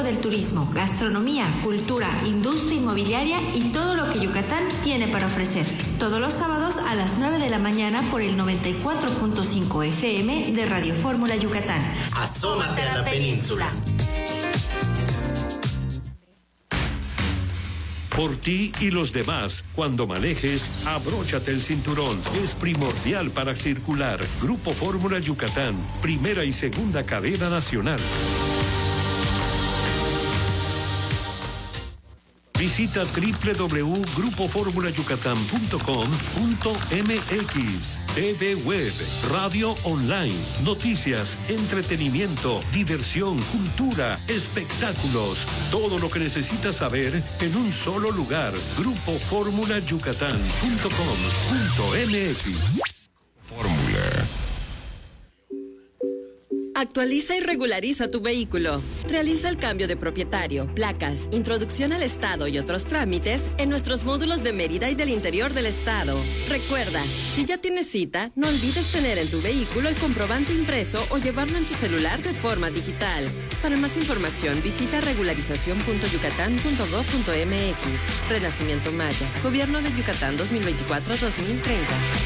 del turismo, gastronomía, cultura, industria inmobiliaria y todo lo que Yucatán tiene para ofrecer. Todos los sábados a las 9 de la mañana por el 94.5 FM de Radio Fórmula Yucatán. Asómate a la península. Por ti y los demás, cuando manejes, abróchate el cinturón. Es primordial para circular. Grupo Fórmula Yucatán, primera y segunda cadena nacional. Visita www.grupoformulayucatán.com.mx. TV Web, radio online, noticias, entretenimiento, diversión, cultura, espectáculos. Todo lo que necesitas saber en un solo lugar. Grupoformulayucatán.com.mx. Fórmula. Actualiza y regulariza tu vehículo. Realiza el cambio de propietario, placas, introducción al estado y otros trámites en nuestros módulos de Mérida y del interior del estado. Recuerda, si ya tienes cita, no olvides tener en tu vehículo el comprobante impreso o llevarlo en tu celular de forma digital. Para más información, visita regularización.yucatán.gov.mx. Renacimiento Maya. Gobierno de Yucatán 2024-2030.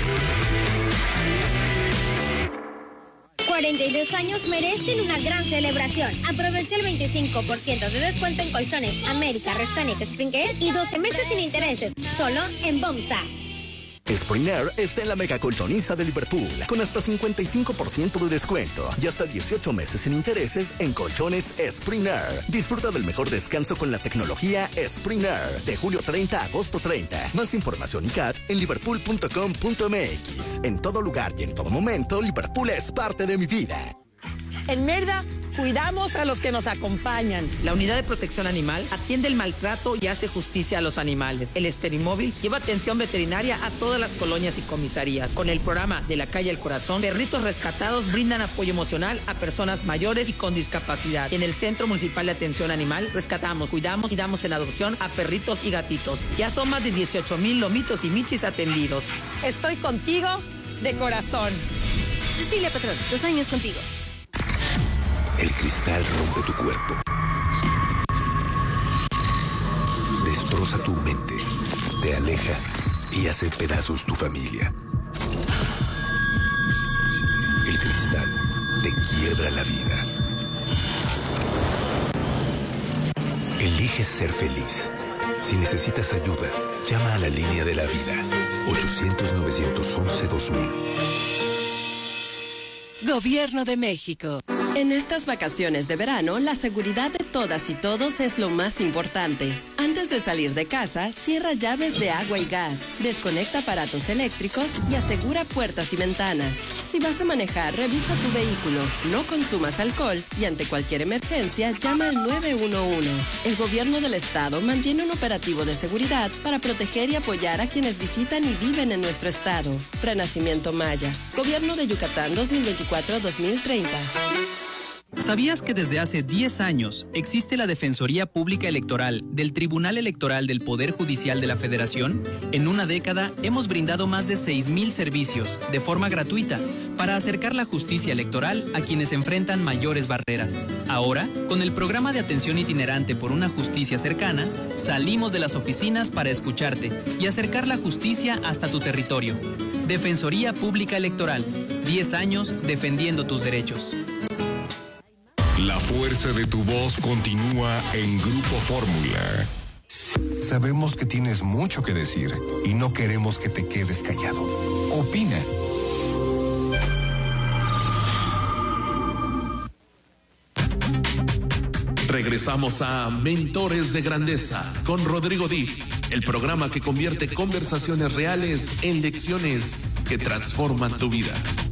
42 años merecen una gran celebración. Aprovecha el 25% de descuento en colchones América, Restonic, Springer y 12 meses sin intereses, solo en Bomsa. Springer está en la mega colchoniza de Liverpool, con hasta 55% de descuento y hasta 18 meses sin intereses en colchones Springer. Disfruta del mejor descanso con la tecnología Springer, de julio 30 a agosto 30. Más información y CAT en liverpool.com.mx. En todo lugar y en todo momento, Liverpool es parte de mi vida. En Mérida, cuidamos a los que nos acompañan. La Unidad de Protección Animal atiende el maltrato y hace justicia a los animales. El Esterimóvil lleva atención veterinaria a todas las colonias y comisarías. Con el programa De la Calle al Corazón, perritos rescatados brindan apoyo emocional a personas mayores y con discapacidad. En el Centro Municipal de Atención Animal, rescatamos, cuidamos y damos en adopción a perritos y gatitos. Ya son más de 18,000 lomitos y michis atendidos. Estoy contigo de corazón. Cecilia Petrón, 2 años contigo. El cristal rompe tu cuerpo. Destroza tu mente. Te aleja y hace pedazos tu familia. El cristal te quiebra la vida. Eliges ser feliz. Si necesitas ayuda, llama a la línea de la vida. 800-911-2000. Gobierno de México. En estas vacaciones de verano, la seguridad de todas y todos es lo más importante. Antes de salir de casa, cierra llaves de agua y gas, desconecta aparatos eléctricos y asegura puertas y ventanas. Si vas a manejar, revisa tu vehículo, no consumas alcohol y ante cualquier emergencia, llama al 911. El gobierno del estado mantiene un operativo de seguridad para proteger y apoyar a quienes visitan y viven en nuestro estado. Renacimiento Maya. Gobierno de Yucatán 2024-2030. ¿Sabías que desde hace 10 años existe la Defensoría Pública Electoral del Tribunal Electoral del Poder Judicial de la Federación? En una década hemos brindado más de 6,000 servicios de forma gratuita para acercar la justicia electoral a quienes enfrentan mayores barreras. Ahora, con el programa de atención itinerante por una justicia cercana, salimos de las oficinas para escucharte y acercar la justicia hasta tu territorio. Defensoría Pública Electoral, 10 años defendiendo tus derechos. La fuerza de tu voz continúa en Grupo Fórmula. Sabemos que tienes mucho que decir y no queremos que te quedes callado. Opina. Regresamos a Mentores de Grandeza con Rodrigo Dip, el programa que convierte conversaciones reales en lecciones que transforman tu vida.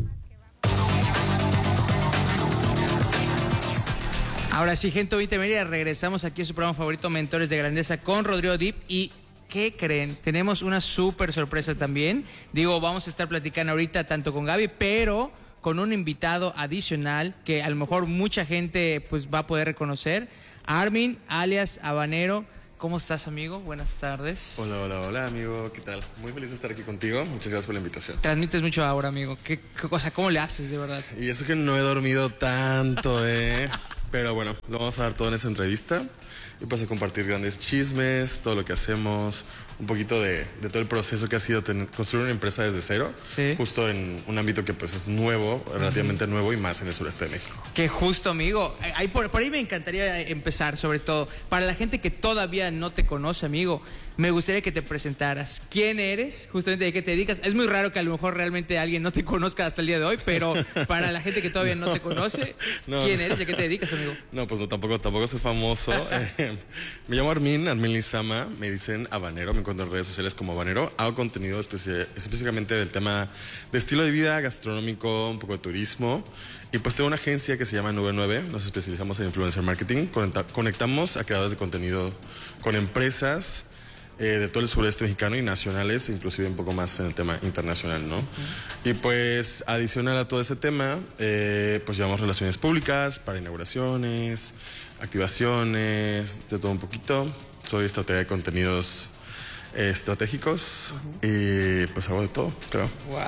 Ahora sí, gente bonita de Mérida, regresamos aquí a su programa favorito, Mentores de Grandeza, con Rodrigo Dip. ¿Y qué creen? Tenemos una súper sorpresa también. Digo, vamos a estar platicando ahorita tanto con Gaby, pero con un invitado adicional que a lo mejor mucha gente pues va a poder reconocer. Armin, alias Habanero. ¿Cómo estás, amigo? Buenas tardes. Hola, amigo. ¿Qué tal? Muy feliz de estar aquí contigo. Muchas gracias por la invitación. Transmites mucho ahora, amigo. ¿Qué cosa? ¿Cómo le haces, de verdad? Y eso que no he dormido tanto, Pero bueno, lo vamos a dar todo en esa entrevista y pues a compartir grandes chismes, todo lo que hacemos, un poquito de todo el proceso que ha sido construir una empresa desde cero, justo en un ámbito que pues es nuevo, relativamente nuevo y más en el sureste de México. Que justo, amigo, por ahí me encantaría empezar, sobre todo, para la gente que todavía no te conoce, amigo, me gustaría que te presentaras. ¿Quién eres? Justamente, ¿de qué te dedicas? Es muy raro que a lo mejor realmente alguien no te conozca hasta el día de hoy, pero para la gente que todavía no te conoce, ¿quién eres? ¿De qué te dedicas, amigo? No, pues no, tampoco soy famoso. Me llamo Armin Lizama, me dicen Habanero, me encuentro en redes sociales como Habanero. Hago contenido específicamente del tema de estilo de vida, gastronómico, un poco de turismo. Y pues tengo una agencia que se llama Nube 9, nos especializamos en influencer marketing. Conectamos a creadores de contenido con empresas de todo el sureste mexicano y nacionales, inclusive un poco más en el tema internacional, ¿no? Y pues adicional a todo ese tema, pues llevamos relaciones públicas para inauguraciones, activaciones, de todo un poquito. Soy estratega de contenidos estratégicos y pues hago de todo, creo.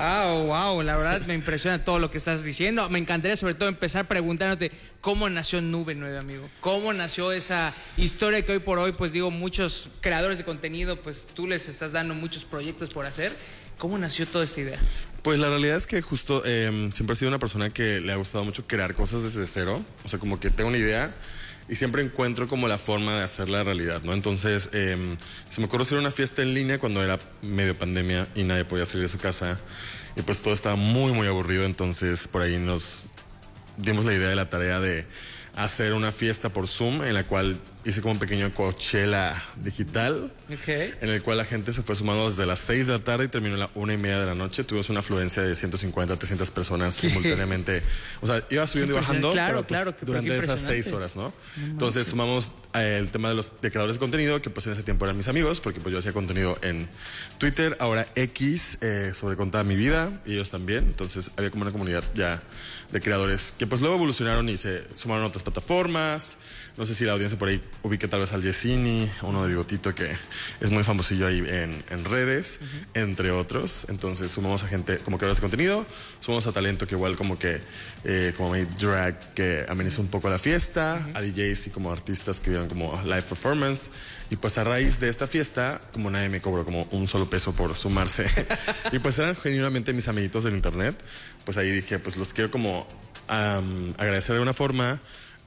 Wow, la verdad me impresiona todo lo que estás diciendo. Me encantaría sobre todo empezar preguntándote cómo nació Nube 9, amigo. Cómo nació esa historia que hoy por hoy, pues digo, muchos creadores de contenido, pues tú les estás dando muchos proyectos por hacer. ¿Cómo nació toda esta idea? Pues la realidad es que justo siempre he sido una persona que le ha gustado mucho crear cosas desde cero. O sea, como que tengo una idea y siempre encuentro como la forma de hacerla realidad, ¿no? Entonces, se me ocurrió hacer una fiesta en línea cuando era medio pandemia y nadie podía salir de su casa. Y pues todo estaba muy, muy aburrido. Entonces, por ahí nos dimos la idea de la tarea de hacer una fiesta por Zoom en la cual hice como un pequeño Coachella digital, en el cual la gente se fue sumando desde las 6 de la tarde y terminó a la 1:30 de la noche. Tuvimos una afluencia de 150, 300 personas simultáneamente. O sea, iba subiendo y bajando, pero durante esas 6 horas, ¿no? Entonces sumamos el tema de los creadores de contenido, que pues en ese tiempo eran mis amigos, porque pues yo hacía contenido en Twitter, ahora X, sobre contada mi vida, y ellos también. Entonces había como una comunidad ya de creadores que pues luego evolucionaron y se sumaron a otras plataformas. No sé si la audiencia por ahí ubique tal vez al Yesini, uno de Bigotito que es muy famosillo ahí en redes, entre otros. Entonces sumamos a gente como creadores de contenido, sumamos a talento que igual como que como Made Drag que amenizó un poco la fiesta, a DJs y como artistas que dieron como live performance. Y pues a raíz de esta fiesta, como nadie me cobró como un solo peso por sumarse, y pues eran genuinamente mis amiguitos del internet, pues ahí dije, pues los quiero como agradecer de alguna forma.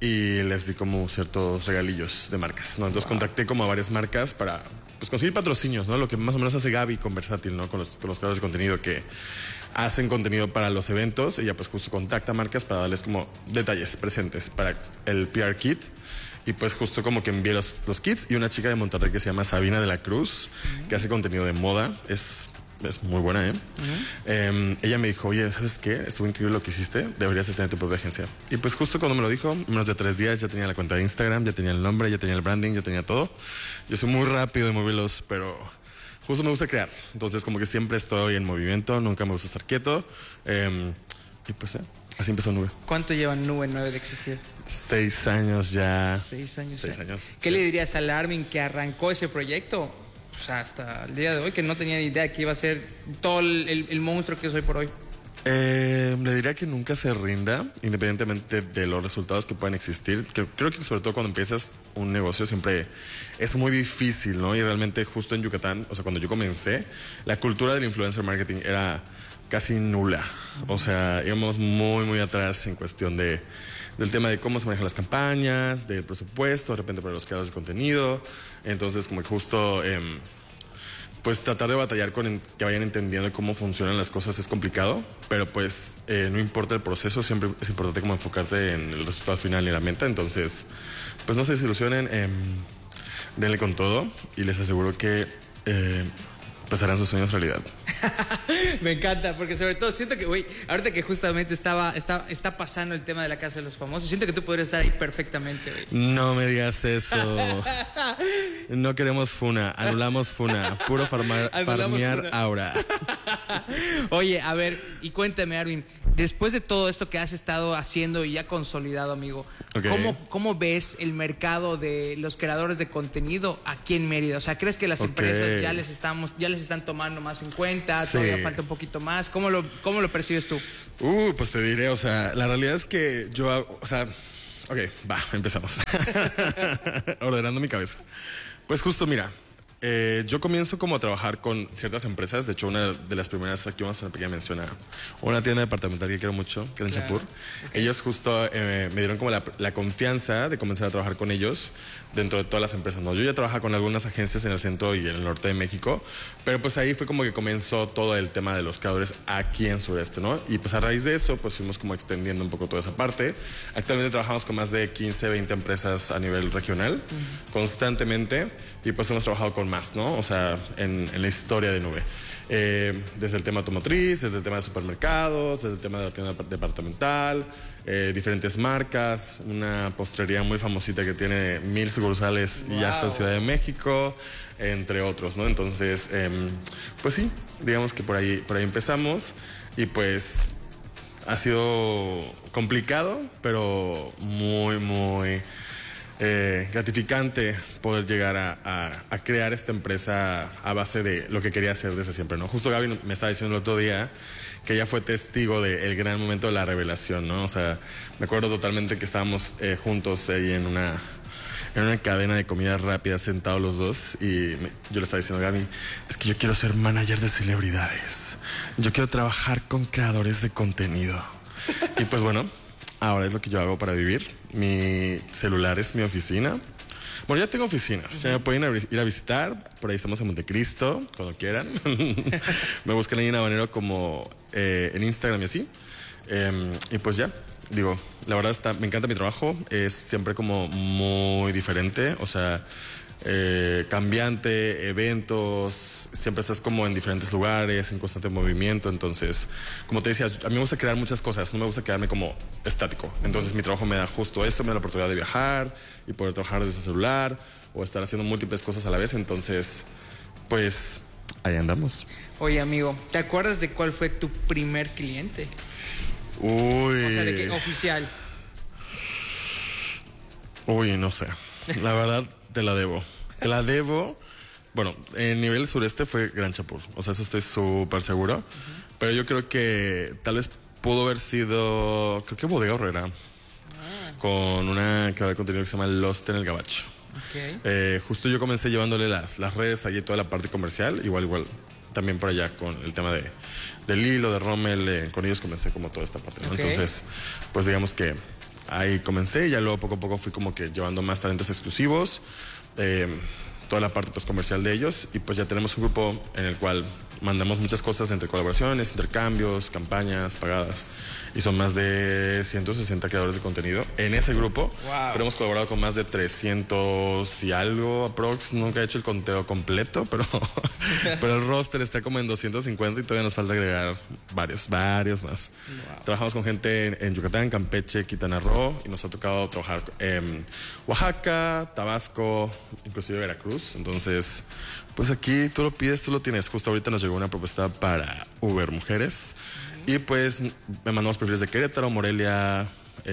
Y les di como ciertos regalillos de marcas, ¿no? Entonces contacté como a varias marcas para pues conseguir patrocinios, ¿no? Lo que más o menos hace Gaby con Versátil, ¿no? Con los creadores de contenido que hacen contenido para los eventos. Ella pues justo contacta marcas para darles como detalles presentes para el PR kit. Y pues justo como que envié los kits. Y una chica de Monterrey que se llama Sabina de la Cruz, que hace contenido de moda, es muy buena, ella me dijo, oye, ¿sabes qué? Estuvo increíble lo que hiciste, deberías de tener tu propia agencia. Y pues justo cuando me lo dijo, en menos de 3 días ya tenía la cuenta de Instagram, ya tenía el nombre, ya tenía el branding, ya tenía todo. Yo soy muy rápido y muy veloz, pero justo me gusta crear. Entonces como que siempre estoy en movimiento, nunca me gusta estar quieto. Y pues así empezó Nube. ¿Cuánto lleva Nube 9 de existir? 6 años ya. 6 años. 6 años. ¿Qué le dirías al Armin que arrancó ese proyecto? Pues hasta el día de hoy, que no tenía ni idea que iba a ser todo el monstruo que soy por hoy. Le diría que nunca se rinda, independientemente de los resultados que puedan existir. Creo que sobre todo cuando empiezas un negocio siempre es muy difícil, ¿no? Y realmente justo en Yucatán, o sea, cuando yo comencé, la cultura del influencer marketing era casi nula. O sea, íbamos muy, muy atrás en cuestión del tema de cómo se manejan las campañas, del presupuesto, de repente para los creadores de contenido. Entonces, como que justo, pues tratar de batallar con que vayan entendiendo cómo funcionan las cosas es complicado, pero pues no importa el proceso, siempre es importante como enfocarte en el resultado final y la meta. Entonces, pues no se desilusionen, denle con todo y les aseguro que pues harán sus sueños realidad. Me encanta, porque sobre todo siento que, güey, ahorita que justamente está pasando el tema de la Casa de los Famosos, siento que tú podrías estar ahí perfectamente, güey. No me digas eso. No queremos funa, anulamos funa, puro farmear ahora. Oye, a ver, y cuéntame, Armin, después de todo esto que has estado haciendo y ya consolidado, amigo, ¿cómo ves el mercado de los creadores de contenido aquí en Mérida? O sea, ¿crees que las empresas ya les están tomando más en cuenta? ¿Todavía falta un poquito más? ¿Cómo lo percibes tú? Pues te diré, o sea, la realidad es que yo, o sea, Ok, empezamos. Ordenando mi cabeza. Pues justo, mira, yo comienzo como a trabajar con ciertas empresas. De hecho, una de las primeras, aquí vamos a hacer una pequeña mención a una tienda departamental que quiero mucho, que era en Chapur. Okay. Ellos justo me dieron como la confianza de comenzar a trabajar con ellos dentro de todas las empresas, ¿no? Yo ya trabajaba con algunas agencias en el centro y en el norte de México, pero pues ahí fue como que comenzó todo el tema de los creadores aquí en sureste, ¿no? Y pues a raíz de eso, pues fuimos como extendiendo un poco toda esa parte. Actualmente trabajamos con más de 15, 20 empresas a nivel regional, constantemente, y pues hemos trabajado con más, ¿no? O sea, en la historia de Nube. Desde el tema automotriz, desde el tema de supermercados, desde el tema de la tienda departamental, diferentes marcas, una postrería muy famosita que tiene 1000 sucursales y ya está en Ciudad de México, entre otros, ¿no? Entonces, pues sí, digamos que por ahí empezamos y pues ha sido complicado, pero muy, muy gratificante poder llegar a crear esta empresa a base de lo que quería hacer desde siempre, ¿no? Justo Gaby me estaba diciendo el otro día que ella fue testigo del gran momento de la revelación, ¿no? O sea, me acuerdo totalmente que estábamos juntos ahí en una cadena de comida rápida sentados los dos y yo le estaba diciendo a Gaby, es que yo quiero ser manager de celebridades, yo quiero trabajar con creadores de contenido. Y pues bueno, ahora es lo que yo hago para vivir. Mi celular es mi oficina. Bueno, ya tengo oficinas, ya me pueden ir a visitar. Por ahí estamos en Montecristo, cuando quieran. Me buscan ahí en Habanero como en Instagram y así. Y pues ya, digo, la verdad me encanta mi trabajo. Es siempre como muy diferente, o sea, cambiante, eventos, siempre estás como en diferentes lugares, en constante movimiento. Entonces, como te decía, a mí me gusta crear muchas cosas, no me gusta quedarme como estático. Entonces mi trabajo me da justo eso, me da la oportunidad de viajar y poder trabajar desde el celular o estar haciendo múltiples cosas a la vez. Entonces, pues ahí andamos. Oye, amigo, ¿te acuerdas de cuál fue tu primer cliente? Uy. O sea, de qué oficial. Uy, no sé. La verdad, te la debo. Te la debo. Bueno, en nivel sureste fue Gran Chapur. O sea, eso estoy súper seguro. Pero yo creo que tal vez pudo haber sido, creo que Bodega Horrera. Con una creadora de contenido que se llama Lost en el Gabacho. Okay. Justo yo comencé llevándole las redes allí, toda la parte comercial. Igual. También por allá con el tema de Lilo, de Rommel. Con ellos comencé como toda esta parte, ¿no? Okay. Entonces, pues digamos que ahí comencé y ya luego poco a poco fui como que llevando más talentos exclusivos, toda la parte pues comercial de ellos, y pues ya tenemos un grupo en el cual mandamos muchas cosas entre colaboraciones, intercambios, campañas pagadas, y son más de 160 creadores de contenido en ese grupo. Wow. Pero hemos colaborado con más de 300 y algo aprox. Nunca he hecho el conteo completo, pero el roster está como en 250 y todavía nos falta agregar varios más. Wow. Trabajamos con gente en Yucatán, Campeche, Quintana Roo, y nos ha tocado trabajar en Oaxaca, Tabasco, inclusive Veracruz. Entonces, pues aquí tú lo pides, tú lo tienes. Justo ahorita nos llegó una propuesta para Uber Mujeres. Y pues me mandamos perfiles de Querétaro, Morelia,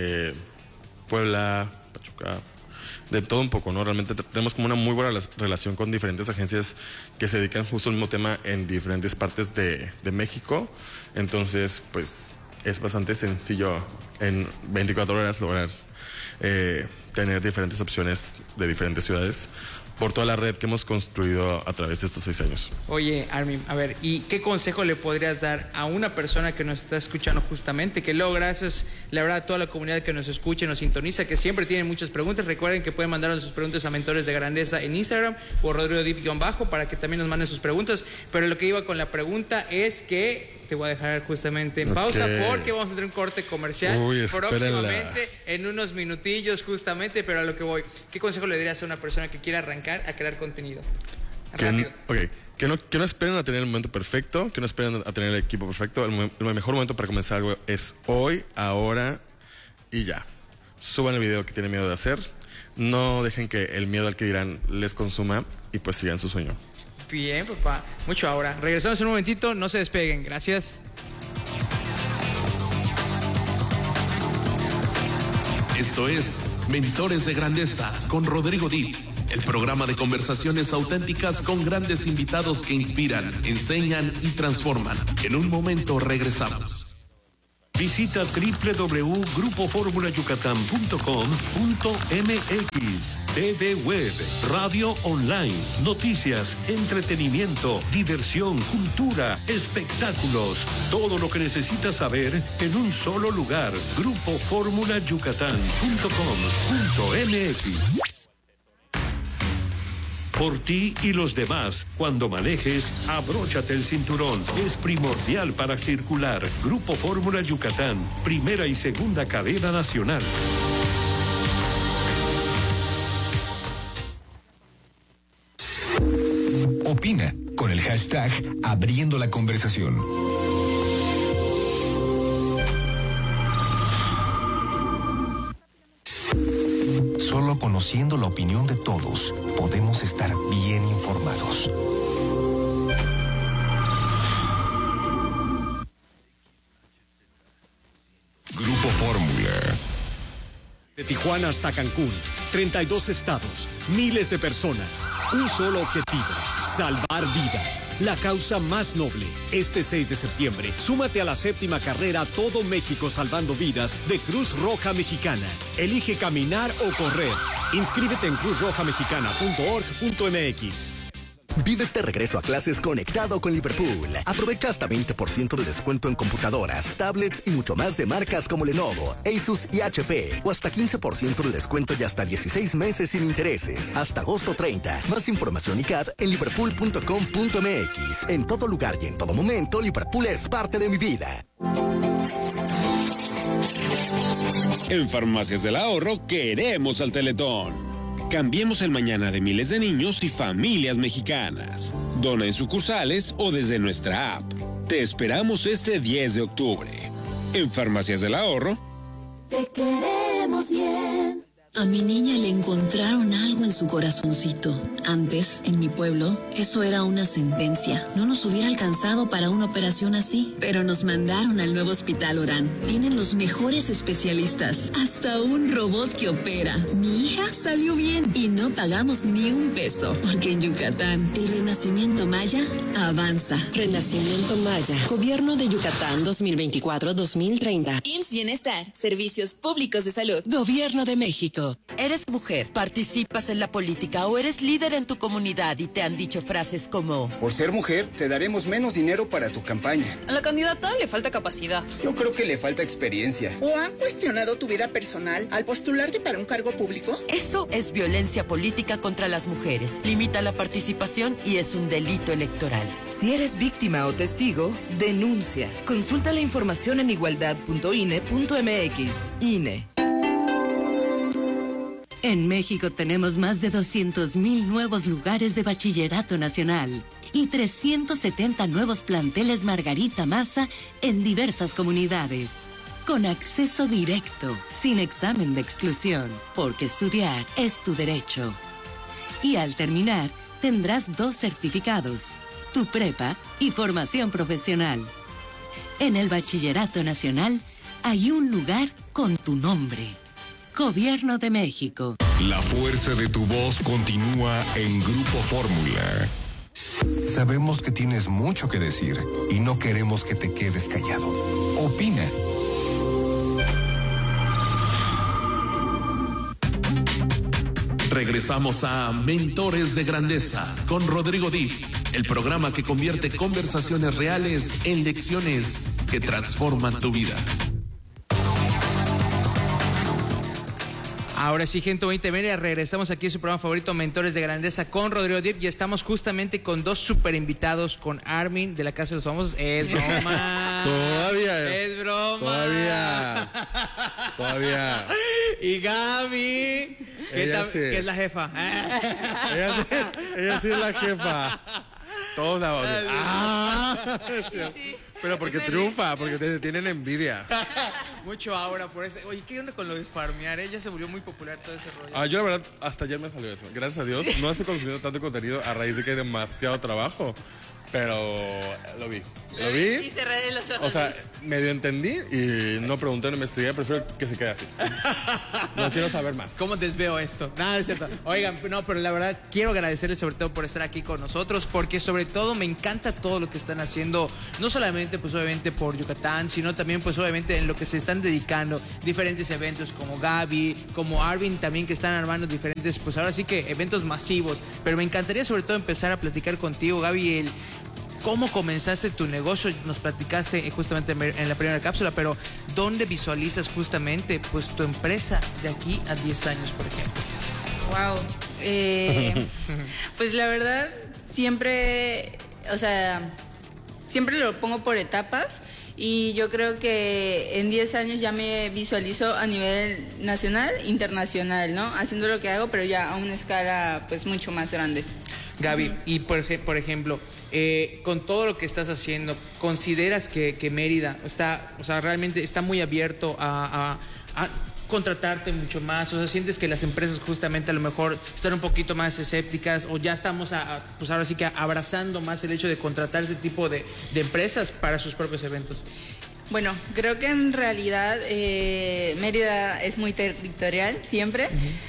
Puebla, Pachuca, de todo un poco, ¿no? Realmente tenemos como una muy buena relación con diferentes agencias que se dedican justo al mismo tema en diferentes partes de México. Entonces, pues es bastante sencillo en 24 horas lograr tener diferentes opciones de diferentes ciudades por toda la red que hemos construido a través de estos 6 años. Oye, Armin, a ver, ¿y qué consejo le podrías dar a una persona que nos está escuchando justamente? Que luego, gracias, la verdad, a toda la comunidad que nos escucha y nos sintoniza, que siempre tienen muchas preguntas. Recuerden que pueden mandarnos sus preguntas a Mentores de Grandeza en Instagram o Rodrigo Dip_ para que también nos manden sus preguntas. Pero lo que iba con la pregunta es que te voy a dejar justamente en pausa porque vamos a tener un corte comercial próximamente en unos minutillos justamente, pero a lo que voy, ¿qué consejo le dirías a una persona que quiera arrancar a crear contenido? Rápido. Que no esperen a tener el momento perfecto, que no esperen a tener el equipo perfecto. El mejor momento para comenzar algo es hoy, ahora y ya. Suban el video que tienen miedo de hacer, no dejen que el miedo al que dirán les consuma y pues sigan su sueño. Bien, papá. Mucho ahora. Regresamos en un momentito. No se despeguen. Gracias. Esto es Mentores de Grandeza con Rodrigo Dip, el programa de conversaciones auténticas con grandes invitados que inspiran, enseñan y transforman. En un momento regresamos. Visita www.grupoformulayucatán.com.mx. TV Web, radio online, noticias, entretenimiento, diversión, cultura, espectáculos. Todo lo que necesitas saber en un solo lugar. Grupoformulayucatán.com.mx. Por ti y los demás, cuando manejes, abróchate el cinturón. Es primordial para circular. Grupo Fórmula Yucatán, primera y segunda cadena nacional. Opina con el hashtag Abriendo la Conversación. Solo conociendo la opinión de todos podemos estar bien informados. Grupo Fórmula. De Tijuana hasta Cancún, 32 estados, miles de personas, un solo objetivo, salvar vidas, la causa más noble. Este 6 de septiembre, súmate a la 7ª carrera Todo México Salvando Vidas de Cruz Roja Mexicana. Elige caminar o correr. Inscríbete en cruzrojamexicana.org.mx. Vives de regreso a clases conectado con Liverpool. Aprovecha hasta 20% de descuento en computadoras, tablets y mucho más de marcas como Lenovo, Asus y HP. O hasta 15% de descuento y hasta 16 meses sin intereses. Hasta agosto 30. Más información y CAD en liverpool.com.mx. En todo lugar y en todo momento, Liverpool es parte de mi vida. En Farmacias del Ahorro queremos al Teletón. Cambiemos el mañana de miles de niños y familias mexicanas. Dona en sucursales o desde nuestra app. Te esperamos este 10 de octubre. En Farmacias del Ahorro. Te queremos bien. A mi niña le encontraron algo en su corazoncito. Antes, en mi pueblo, eso era una sentencia. No nos hubiera alcanzado para una operación así. Pero nos mandaron al nuevo Hospital Orán. Tienen los mejores especialistas. Hasta un robot que opera. Mi hija salió bien y no pagamos ni un peso. Porque en Yucatán, el renacimiento maya avanza. Renacimiento Maya. Gobierno de Yucatán 2024-2030. IMSS Bienestar. Servicios Públicos de Salud. Gobierno de México. ¿Eres mujer, participas en la política o eres líder en tu comunidad y te han dicho frases como: por ser mujer, te daremos menos dinero para tu campaña? A la candidata le falta capacidad. Yo creo que le falta experiencia. ¿O han cuestionado tu vida personal al postularte para un cargo público? Eso es violencia política contra las mujeres. Limita la participación y es un delito electoral. Si eres víctima o testigo, denuncia. Consulta la información en igualdad.ine.mx. INE. En México tenemos más de 200,000 nuevos lugares de bachillerato nacional y 370 nuevos planteles Margarita Maza en diversas comunidades. Con acceso directo, sin examen de exclusión, porque estudiar es tu derecho. Y al terminar, tendrás 2 certificados, tu prepa y formación profesional. En el Bachillerato Nacional hay un lugar con tu nombre. Gobierno de México. La fuerza de tu voz continúa en Grupo Fórmula. Sabemos que tienes mucho que decir y no queremos que te quedes callado. Opina. Regresamos a Mentores de Grandeza con Rodrigo Dip, el programa que convierte conversaciones reales en lecciones que transforman tu vida. Ahora sí, gente 20 media, regresamos aquí a su programa favorito, Mentores de Grandeza, con Rodrigo Dip, y estamos justamente con 2 super invitados, con Armin de la Casa de los Famosos. Es broma. Todavía. Es broma. Todavía. Y Gaby, que es la jefa. ella sí es la jefa. Todos la sí. Pero porque triunfa, porque te tienen envidia. Mucho ahora por eso. Oye, ¿qué onda con lo de farmear? Ella se volvió muy popular todo ese rollo. Yo la verdad, hasta ayer me salió eso. Gracias a Dios, no estoy consumiendo tanto contenido a raíz de que hay demasiado trabajo. pero lo vi. Y cerré los ojos. O sea, medio entendí y no pregunté, no investigué, prefiero que se quede así. No quiero saber más. ¿Cómo desveo esto? Nada, es cierto. Oigan, no, pero la verdad quiero agradecerles sobre todo por estar aquí con nosotros, porque sobre todo me encanta todo lo que están haciendo, no solamente pues obviamente por Yucatán, sino también pues obviamente en lo que se están dedicando, diferentes eventos como Gaby, como Arvin también, que están armando diferentes, pues ahora sí que eventos masivos. Pero me encantaría sobre todo empezar a platicar contigo, Gaby, ¿cómo comenzaste tu negocio? Nos platicaste justamente en la primera cápsula, pero ¿dónde visualizas justamente pues tu empresa de aquí a 10 años, por ejemplo? Wow. Pues la verdad, siempre lo pongo por etapas y yo creo que en 10 años ya me visualizo a nivel nacional, internacional, ¿no? Haciendo lo que hago, pero ya a una escala pues mucho más grande. Gaby, y por ejemplo, con todo lo que estás haciendo, ¿consideras que Mérida realmente está muy abierto a contratarte mucho más? O sea, ¿sientes que las empresas justamente a lo mejor están un poquito más escépticas o ya estamos pues ahora sí que abrazando más el hecho de contratar ese tipo de empresas para sus propios eventos? Bueno, creo que en realidad Mérida es muy territorial siempre.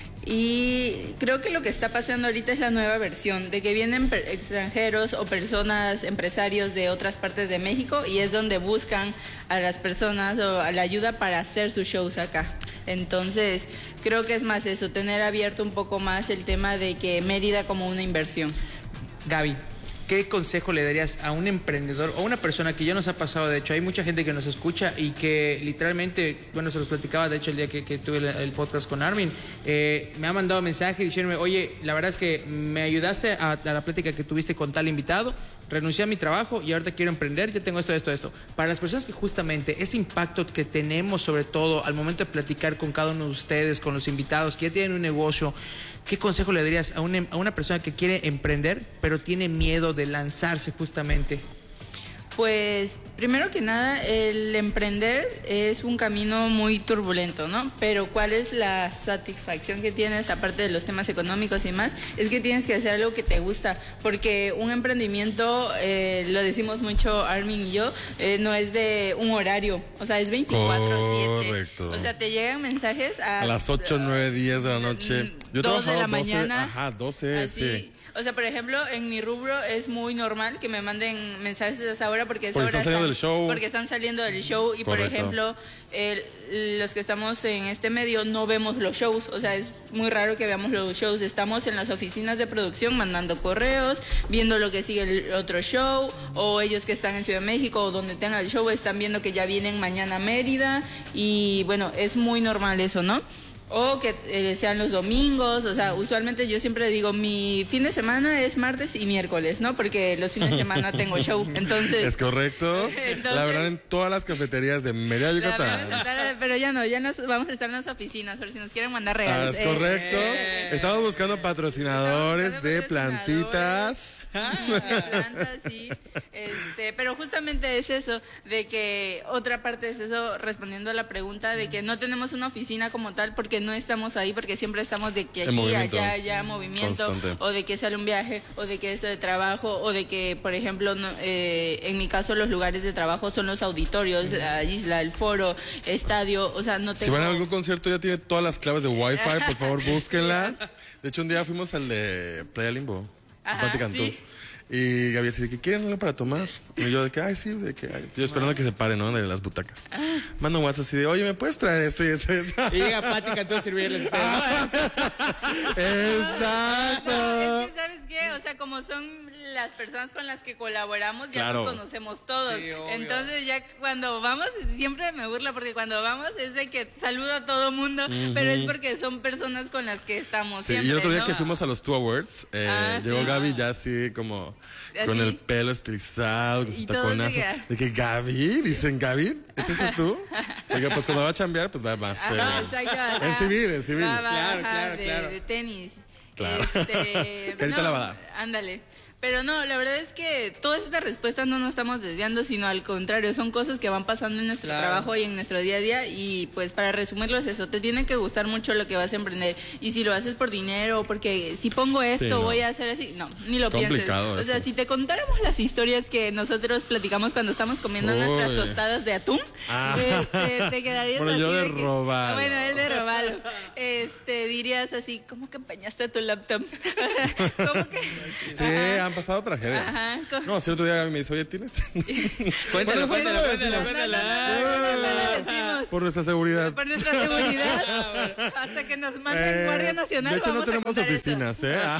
Y creo que lo que está pasando ahorita es la nueva versión, de que vienen extranjeros o personas, empresarios de otras partes de México y es donde buscan a las personas o a la ayuda para hacer sus shows acá. Entonces, creo que es más eso, tener abierto un poco más el tema de que Mérida como una inversión. Gaby, ¿qué consejo le darías a un emprendedor o a una persona que ya nos ha pasado? De hecho, hay mucha gente que nos escucha y que literalmente, bueno, se los platicaba, de hecho, el día que tuve el podcast con Armin, me ha mandado mensaje diciéndome, oye, la verdad es que me ayudaste a la plática que tuviste con tal invitado, renuncié a mi trabajo y ahorita quiero emprender, ya tengo esto. Para las personas que justamente ese impacto que tenemos, sobre todo al momento de platicar con cada uno de ustedes, con los invitados que ya tienen un negocio, ¿qué consejo le darías a una persona que quiere emprender, pero tiene miedo de lanzarse justamente? Pues primero que nada, el emprender es un camino muy turbulento, ¿no? Pero ¿cuál es la satisfacción que tienes, aparte de los temas económicos y más? Es que tienes que hacer algo que te gusta, porque un emprendimiento, lo decimos mucho Armin y yo, no es de un horario, o sea, es 24/7. Correcto. O sea, te llegan mensajes a las 8, 9, 10 de la noche. Yo 2 de la mañana. 12, así. sí. O sea, por ejemplo, en mi rubro es muy normal que me manden mensajes a esa hora porque están saliendo del show. Porque están saliendo del show y, correcto, por ejemplo, los que estamos en este medio no vemos los shows. O sea, es muy raro que veamos los shows. Estamos en las oficinas de producción mandando correos, viendo lo que sigue el otro show, o ellos que están en Ciudad de México o donde tengan el show están viendo que ya vienen mañana a Mérida y bueno, es muy normal eso, ¿no? O que sean los domingos, o sea, usualmente yo siempre digo, mi fin de semana es martes y miércoles, ¿no? Porque los fines de semana tengo show, entonces... Es correcto, la verdad en todas las cafeterías de Mérida, Yucatán. Pero ya nos vamos a estar en las oficinas, por si nos quieren mandar regalos. Es correcto, estamos buscando patrocinadores de plantitas. Plantas, sí. Pero justamente es eso, de que otra parte es eso, respondiendo a la pregunta de que no tenemos una oficina como tal, porque no estamos ahí, porque siempre estamos de que aquí, allá, movimiento, constante, o de que sale un viaje, o de que esto de trabajo, o de que, por ejemplo, en mi caso los lugares de trabajo son los auditorios, la isla, el foro, estadio, o sea, no tengo... Si van a algún concierto ya tiene todas las claves de Wi-Fi, por favor búsquenla. De hecho, un día fuimos al de Playa Limbo, Paticantú. Sí. Y Gaby así de que quieren algo para tomar. Y yo de que, ay, sí, de que ay. Yo esperando que se pare, ¿no? De las butacas. Mando un WhatsApp así de, oye, ¿me puedes traer esto y esto y esto? Y llega Pati Cantú a servirles. Exacto. Es que, ¿sabes qué? O sea, como son las personas con las que colaboramos, ya nos conocemos todos. Sí, entonces, ya cuando vamos, siempre me burla porque cuando vamos es de que saludo a todo mundo, pero es porque son personas con las que estamos siempre, y el otro día, ¿no? que fuimos a los 2 Awards, llegó Gaby ya así como así, con el pelo estilizado, con su taconazo. De que Gaby, dicen Gaby, ¿es eso tú? Porque pues cuando va a chambear, pues va más. Exacto. En civil. Claro. De tenis. Claro. Carita lavada. Ándale. Pero no, la verdad es que todas estas respuestas no nos estamos desviando, sino al contrario, son cosas que van pasando en nuestro trabajo y en nuestro día a día. Y pues para resumirlo es eso, te tiene que gustar mucho lo que vas a emprender. Y si lo haces por dinero, porque si pongo esto voy a hacer así, no, ni lo pienses. O sea, si te contáramos las historias que nosotros platicamos cuando estamos comiendo nuestras tostadas de atún, te quedarías bueno, así yo de robalo. Bueno, él de robalo. Dirías así, ¿cómo que empañaste tu laptop? O sea, ¿cómo que? Sí, han pasado tragedias. Ajá. No, si otro día me dice, oye, ¿tienes? Cuéntalo. Por nuestra seguridad. Por nuestra seguridad. Hasta que nos manden Guardia Nacional. De hecho, no tenemos oficinas,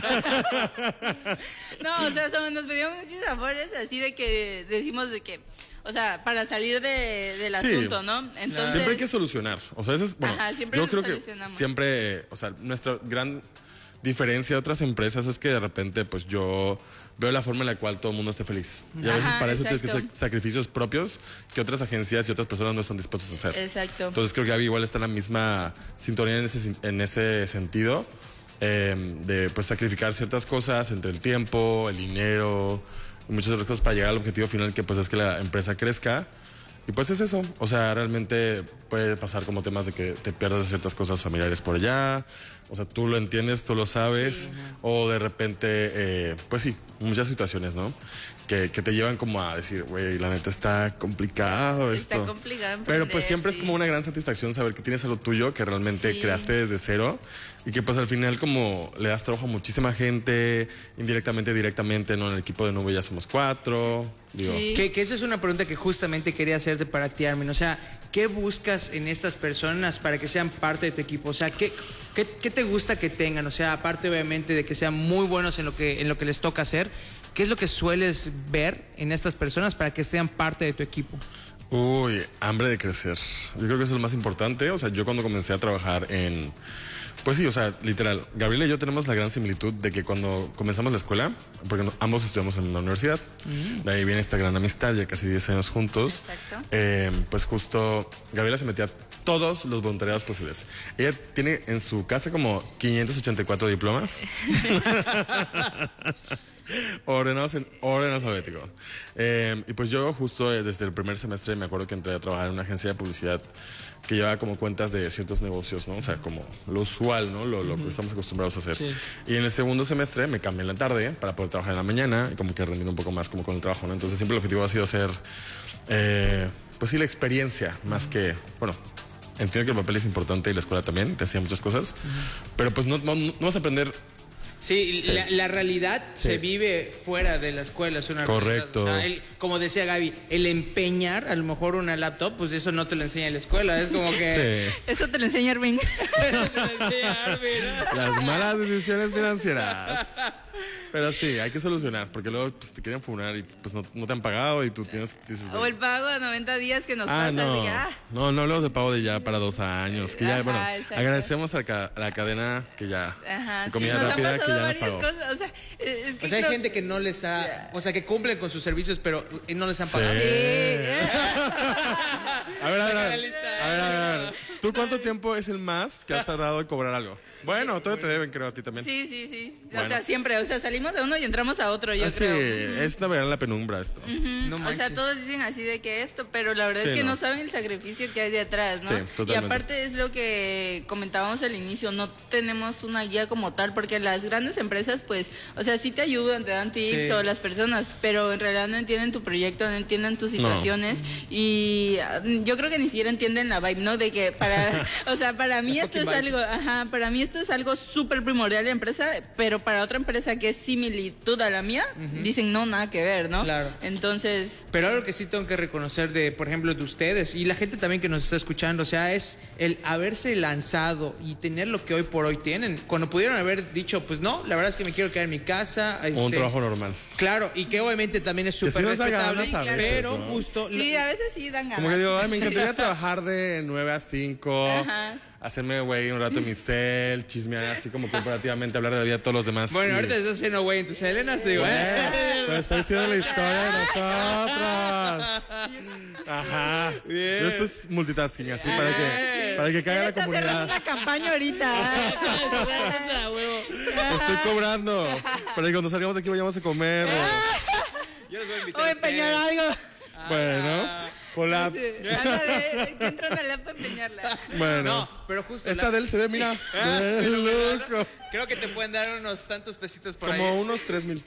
No, o sea, nos pedimos muchos favores así de que decimos de que, o sea, para salir del asunto, ¿no? Entonces, siempre hay que solucionar. O sea, eso es, bueno, siempre yo creo que solucionamos. siempre, o sea, nuestra gran diferencia de otras empresas es que de repente, pues yo veo la forma en la cual todo el mundo esté feliz. Y a veces para eso tienes que hacer sacrificios propios que otras agencias y otras personas no están dispuestas a hacer. Exacto. Entonces creo que Gaby igual está en la misma sintonía en ese sentido, de pues sacrificar ciertas cosas entre el tiempo, el dinero y muchas otras cosas para llegar al objetivo final, que pues es que la empresa crezca. Y pues es eso, o sea, realmente puede pasar como temas de que te pierdas de ciertas cosas familiares por allá, o sea, tú lo entiendes, tú lo sabes, o de repente, pues sí, muchas situaciones, ¿no? Que te llevan como a decir, güey, la neta está complicado esto. Está complicado pero pues siempre es como una gran satisfacción saber que tienes algo tuyo, que realmente creaste desde cero y que pues al final como le das trabajo a muchísima gente, indirectamente, directamente, ¿no? En el equipo de Nube ya somos 4. Digo. Que esa es una pregunta que justamente quería hacerte para ti, Armin. O sea, ¿qué buscas en estas personas para que sean parte de tu equipo? O sea, ¿qué te gusta que tengan? O sea, aparte obviamente de que sean muy buenos en lo que les toca hacer, ¿qué es lo que sueles ver en estas personas para que sean parte de tu equipo? Uy, hambre de crecer. Yo creo que eso es lo más importante. O sea, yo cuando comencé a trabajar en... Pues sí, o sea, literal, Gabriela y yo tenemos la gran similitud de que cuando comenzamos la escuela, porque ambos estudiamos en la universidad, de ahí viene esta gran amistad, ya casi 10 años juntos. Pues justo Gabriela se metía a todos los voluntariados posibles. Ella tiene en su casa como 584 diplomas. Ordenados en orden alfabético. Y pues yo justo desde el primer semestre me acuerdo que entré a trabajar en una agencia de publicidad que llevaba como cuentas de ciertos negocios, ¿no? O sea, como lo usual, ¿no? Lo que estamos acostumbrados a hacer. Sí. Y en el segundo semestre me cambié en la tarde para poder trabajar en la mañana y como que rendir un poco más como con el trabajo, ¿no? Entonces siempre el objetivo ha sido hacer, pues sí, la experiencia más que, bueno, entiendo que el papel es importante y la escuela también, te hacía muchas cosas, pero pues no vas a aprender. Sí, la realidad se vive fuera de la escuela, es una correcto. Realidad. O sea, como decía Gaby, el empeñar a lo mejor una laptop, pues eso no te lo enseña en la escuela, es como que... Sí. Eso te lo enseña Armin. Eso te lo enseña Armin. Las malas decisiones financieras. Pero sí, hay que solucionar, porque luego pues, te quieren funar y pues no te han pagado y tú dices, o el pago a 90 días que nos pasa. No hablamos de pago de ya para 2 años, que ya, bueno, exacto. Agradecemos a la cadena que ya, comida rápida que ya nos pagó. Cosas, o sea, hay gente que no les ha, o sea, que cumplen con sus servicios, pero no les han pagado. A ver. ¿Tú cuánto tiempo es el más que has tardado en cobrar algo? Bueno, todavía te deben, creo, a ti también. Sí. Bueno. O sea, siempre, o sea, salimos de uno y entramos a otro, yo creo. Sí, es navegar en la penumbra esto. O sea, todos dicen así de que esto, pero la verdad es que no saben el sacrificio que hay detrás, ¿no? Sí, totalmente. Y aparte es lo que comentábamos al inicio, no tenemos una guía como tal, porque las grandes empresas, pues, o sea, sí te ayudan, te dan tips o las personas, pero en realidad no entienden tu proyecto, no entienden tus situaciones y yo creo que ni siquiera entienden la vibe, ¿no? De que o sea, para mí esto es algo, para mí esto es algo súper primordial de la empresa, pero para otra empresa que es similitud a la mía, dicen no, nada que ver, ¿no? Claro. Entonces... Pero algo que sí tengo que reconocer de, por ejemplo, de ustedes y la gente también que nos está escuchando, o sea, es el haberse lanzado y tener lo que hoy por hoy tienen. Cuando pudieron haber dicho, pues no, la verdad es que me quiero quedar en mi casa. Un trabajo normal. Claro, y que obviamente también es súper respetable, pero ¿no? Justo... Sí, a veces sí dan ganas. Como que digo, me encantaría trabajar de 9 a 5, hacerme güey un rato en mi cel, chismear así como corporativamente, hablar de la vida de todos los demás. Bueno, ahorita estás haciendo güey en tus Helenas, digo. Pero estoy diciendo la historia de nosotros. Ajá. Bien. Esto es multitasking, así para que caiga la comunidad. Está cerrando una campaña ahorita. Estoy cobrando. Pero cuando salgamos de aquí vayamos a comer. Yo les voy a invitar o empeñar algo. Bueno, hola. Ándale, que entran al app a empeñarla. Bueno. No, pero justo. Esta de él se ve, mira. Loco. Creo que te pueden dar unos tantos pesitos por Como ahí. unos 3,000.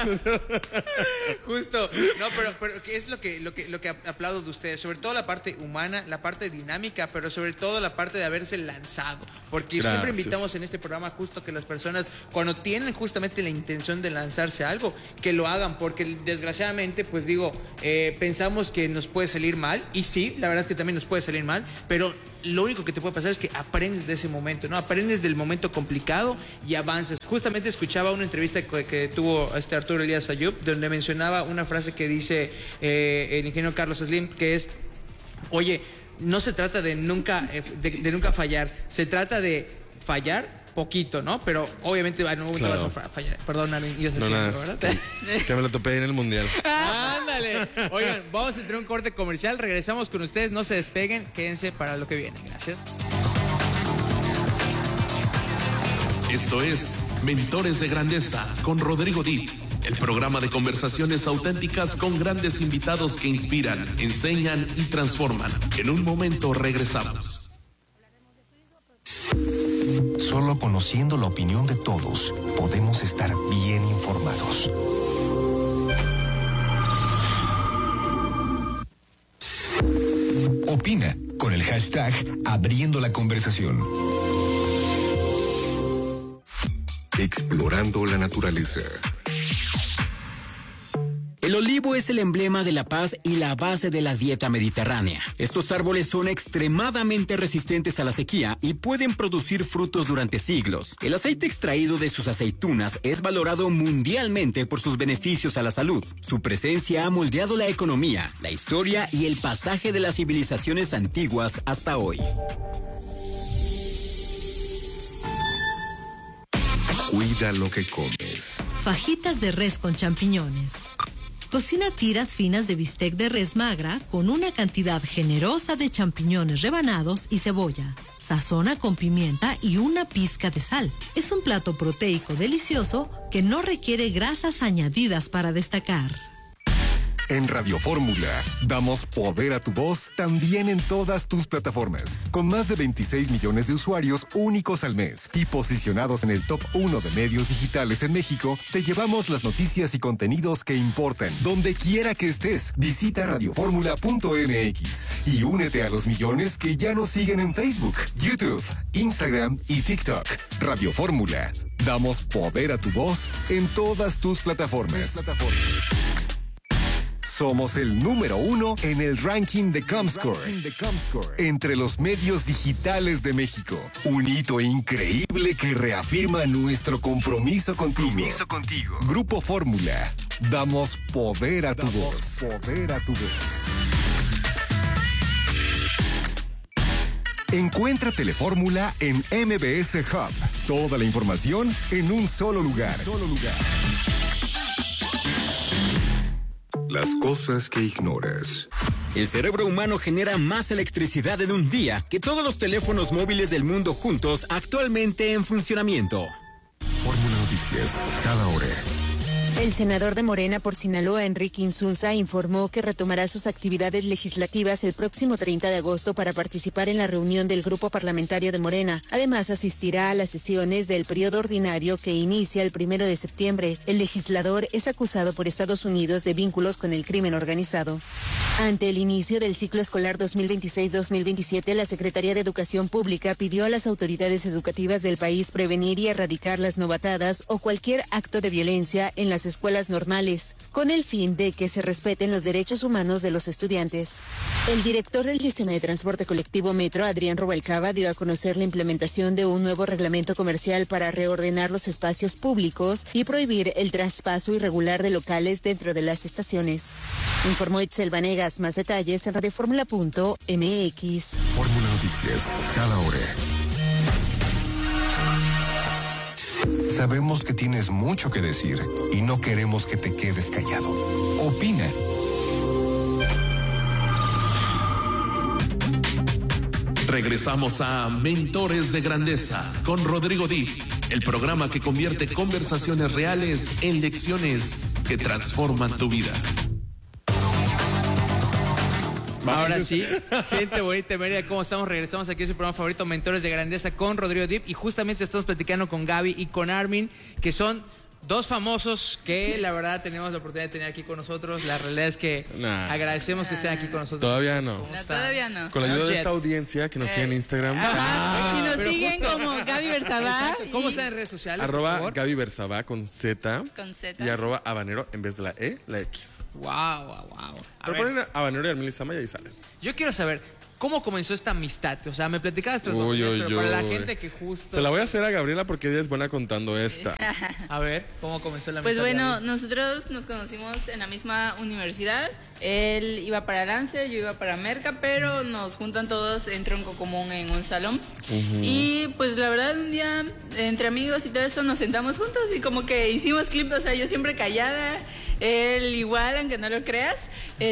Justo. No, pero ¿qué es lo que aplaudo de ustedes? Sobre todo la parte humana, la parte dinámica, pero sobre todo la parte de haberse lanzado. Porque Gracias. siempre invitamos en este programa justo que las personas, cuando tienen justamente la intención de lanzarse a algo, que lo hagan. Porque desgraciadamente, pues digo, pensamos que nos puede salir mal. Y sí, la verdad es que también nos puede salir mal. Pero lo único que te puede pasar es que aprendes de ese momento, ¿no? Aprendes del momento complicado y avanzas. Justamente escuchaba una entrevista que tuvo Arturo Elías Ayub, donde mencionaba una frase que dice el ingeniero Carlos Slim, que es, oye, no se trata de nunca, de nunca fallar, se trata de fallar poquito, ¿no? Pero obviamente en un momento Claro. vas a fallar. Perdón, yo sé No, nada. ¿verdad? Que me lo topé en el mundial. Ándale. Oigan, vamos a entrar a un corte comercial, regresamos con ustedes, no se despeguen, quédense para lo que viene. Gracias. Esto es Mentores de Grandeza con Rodrigo Dip, el programa de conversaciones auténticas con grandes invitados que inspiran, enseñan y transforman. En un momento regresamos. Solo conociendo la opinión de todos podemos estar bien informados. Opina con el hashtag Abriendo la Conversación. Explorando la naturaleza. El olivo es el emblema de la paz y la base de la dieta mediterránea. Estos árboles son extremadamente resistentes a la sequía y pueden producir frutos durante siglos. El aceite extraído de sus aceitunas es valorado mundialmente por sus beneficios a la salud. Su presencia ha moldeado la economía, la historia y el pasaje de las civilizaciones antiguas hasta hoy. Cuida lo que comes. Fajitas de res con champiñones. Cocina tiras finas de bistec de res magra con una cantidad generosa de champiñones rebanados y cebolla. Sazona con pimienta y una pizca de sal. Es un plato proteico delicioso que no requiere grasas añadidas para destacar. En Radio Fórmula, damos poder a tu voz también en todas tus plataformas. Con más de 26 millones de usuarios únicos al mes y posicionados en el top 1 de medios digitales en México, te llevamos las noticias y contenidos que importan. Donde quiera que estés, visita radioformula.mx y únete a los millones que ya nos siguen en Facebook, YouTube, Instagram y TikTok. Radio Fórmula, damos poder a tu voz en todas tus plataformas. Somos el número 1 en el ranking de Comscore entre los medios digitales de México. Un hito increíble que reafirma nuestro compromiso contigo. Grupo Fórmula. Damos poder a tu voz. Encuentra Telefórmula en MBS Hub. Toda la información en un solo lugar. Las cosas que ignoras. El cerebro humano genera más electricidad en un día que todos los teléfonos móviles del mundo juntos actualmente en funcionamiento. Fórmula Noticias, cada hora. El senador de Morena por Sinaloa, Enrique Insunza, informó que retomará sus actividades legislativas el próximo 30 de agosto para participar en la reunión del Grupo Parlamentario de Morena. Además, asistirá a las sesiones del periodo ordinario que inicia el 1 de septiembre. El legislador es acusado por Estados Unidos de vínculos con el crimen organizado. Ante el inicio del ciclo escolar 2026-2027, la Secretaría de Educación Pública pidió a las autoridades educativas del país prevenir y erradicar las novatadas o cualquier acto de violencia en las escuelas normales, con el fin de que se respeten los derechos humanos de los estudiantes. El director del Sistema de Transporte Colectivo Metro, Adrián Rubalcaba, dio a conocer la implementación de un nuevo reglamento comercial para reordenar los espacios públicos y prohibir el traspaso irregular de locales dentro de las estaciones. Informó Itzel Vanegas. Más detalles en radioformula.mx. Fórmula Noticias, cada hora. Sabemos que tienes mucho que decir y no queremos que te quedes callado. Opina. Regresamos a Mentores de Grandeza con Rodrigo Dip, el programa que convierte conversaciones reales en lecciones que transforman tu vida. Ahora sí, gente bonita, Mérida, ¿cómo estamos? Regresamos aquí a su programa favorito, Mentores de Grandeza, con Rodrigo Dip, y justamente estamos platicando con Gaby y con Armin, que son dos famosos que la verdad tenemos la oportunidad de tener aquí con nosotros. La realidad es que agradecemos que estén aquí con nosotros. Todavía no. Todavía no. Con la ayuda de esta audiencia que nos sigue en Instagram. Y nos siguen como Gaby Bersabá. ¿Cómo están en redes sociales? @Gaby Bersabá con Z. Con Z. Y @habanero en vez de la E, la X. Wow. Pero ponen habanero y Armil Sama y ahí sale. Yo quiero saber, ¿cómo comenzó esta amistad? O sea, me platicabas tras bambalinas, pero para la gente que justo... Se la voy a hacer a Gabriela porque ella es buena contando esta. A ver, ¿cómo comenzó la amistad? Pues bueno, nosotros nos conocimos en la misma universidad. Él iba para Lance, yo iba para Merca, pero nos juntan todos en tronco común en un salón. Y pues la verdad, un día, entre amigos y todo eso, nos sentamos juntos y como que hicimos clip. O sea, yo siempre callada, él igual, aunque no lo creas.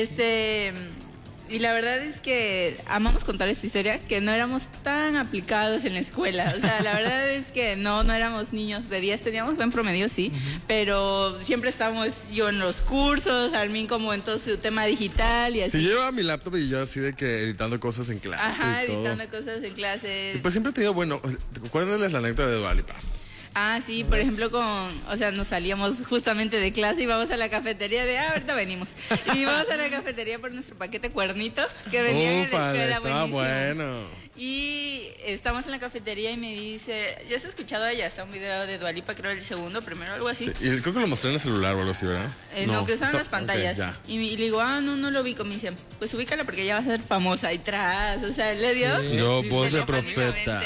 Y la verdad es que amamos contar esta historia, que no éramos tan aplicados en la escuela. O sea, la verdad es que no éramos niños de 10, teníamos buen promedio, sí, pero siempre estábamos yo en los cursos, Armin como en todo su tema digital y así. Sí, yo llevaba mi laptop y yo así de que editando cosas en clase. Ajá, y todo. editando cosas en clase. Y pues siempre he tenido, bueno, ¿cuál es la anécdota de Dua Lipa? Ah, sí, por ejemplo, nos salíamos justamente de clase y vamos a la cafetería ahorita venimos. Y vamos a la cafetería por nuestro paquete cuernito que vendían en la escuela, estaba buenísimo. bueno. Y estamos en la cafetería y me dice, ¿ya has escuchado allá? Está un video de Dua Lipa, creo el segundo, primero, algo así. Sí, y creo que lo mostré en el celular o algo así, ¿verdad? No, que usaban las pantallas. Okay, y le digo, no lo ubico. Me dice, pues ubícala porque ya vas a ser famosa. Y tras, o sea, le dio. Sí. Yo, voz de profeta.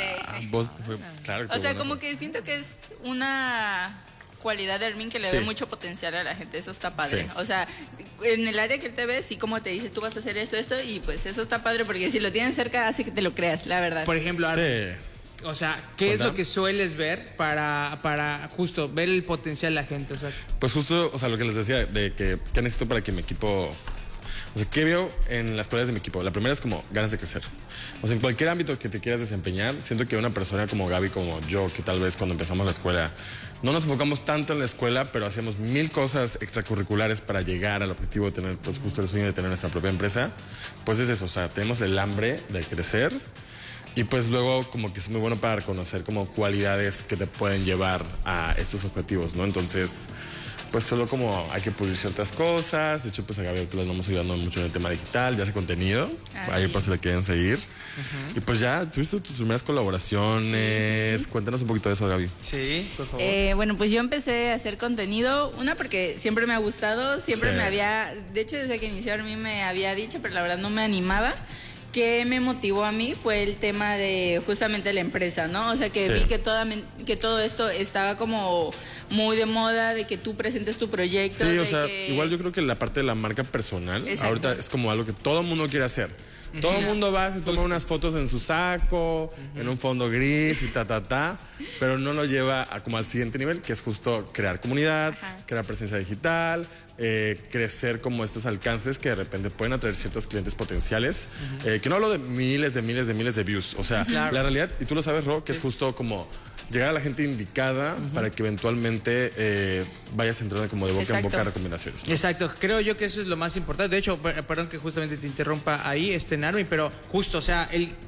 Claro que o sea, como que siento que es una cualidad de Armin que le ve mucho potencial a la gente, eso está padre. Sí. O sea, en el área que él te ve, sí, como te dice, tú vas a hacer esto, y pues eso está padre porque si lo tienes cerca hace que te lo creas, la verdad. Por ejemplo, Armin, o sea, ¿qué es lo que sueles ver para justo ver el potencial de la gente? O sea, pues justo, o sea, lo que les decía, de que necesito para que mi equipo... O sea, ¿qué veo en las cualidades de mi equipo? La primera es como ganas de crecer. O sea, en cualquier ámbito que te quieras desempeñar, siento que una persona como Gaby, como yo, que tal vez cuando empezamos la escuela, no nos enfocamos tanto en la escuela, pero hacíamos 1000 cosas extracurriculares para llegar al objetivo de tener, pues justo el sueño de tener nuestra propia empresa, pues es eso, o sea, tenemos el hambre de crecer y pues luego como que es muy bueno para reconocer como cualidades que te pueden llevar a estos objetivos, ¿no? Entonces... pues solo como hay que pulir ciertas cosas. De hecho, pues a Gabriel pues, nos vamos ayudando mucho en el tema digital, ya hace contenido. Ahí por si la quieren seguir. Y pues ya, tuviste tus primeras colaboraciones. Sí. Cuéntanos un poquito de eso, Gaby. Sí, por favor. Bueno, pues yo empecé a hacer contenido. Una, porque siempre me ha gustado. Siempre me había... De hecho, desde que inició a mí me había dicho, pero la verdad no me animaba. Que me motivó a mí fue el tema de justamente la empresa, ¿no? O sea, que vi que todo esto estaba como muy de moda, de que tú presentes tu proyecto. Sí, o sea, igual yo creo que la parte de la marca personal, ahorita es como algo que todo el mundo quiere hacer. Todo el mundo va, se toma unas fotos en su saco, en un fondo gris y pero no lo lleva como al siguiente nivel, que es justo crear comunidad, crear presencia digital, crecer como estos alcances que de repente pueden atraer ciertos clientes potenciales. Que no hablo de miles de views, o sea, la realidad, y tú lo sabes, Ro, que es justo como llegar a la gente indicada para que eventualmente vayas entrando como de boca en boca recomendaciones, ¿no? Exacto, creo yo que eso es lo más importante. De hecho, perdón que justamente te interrumpa ahí, Narmi, pero justo, o sea,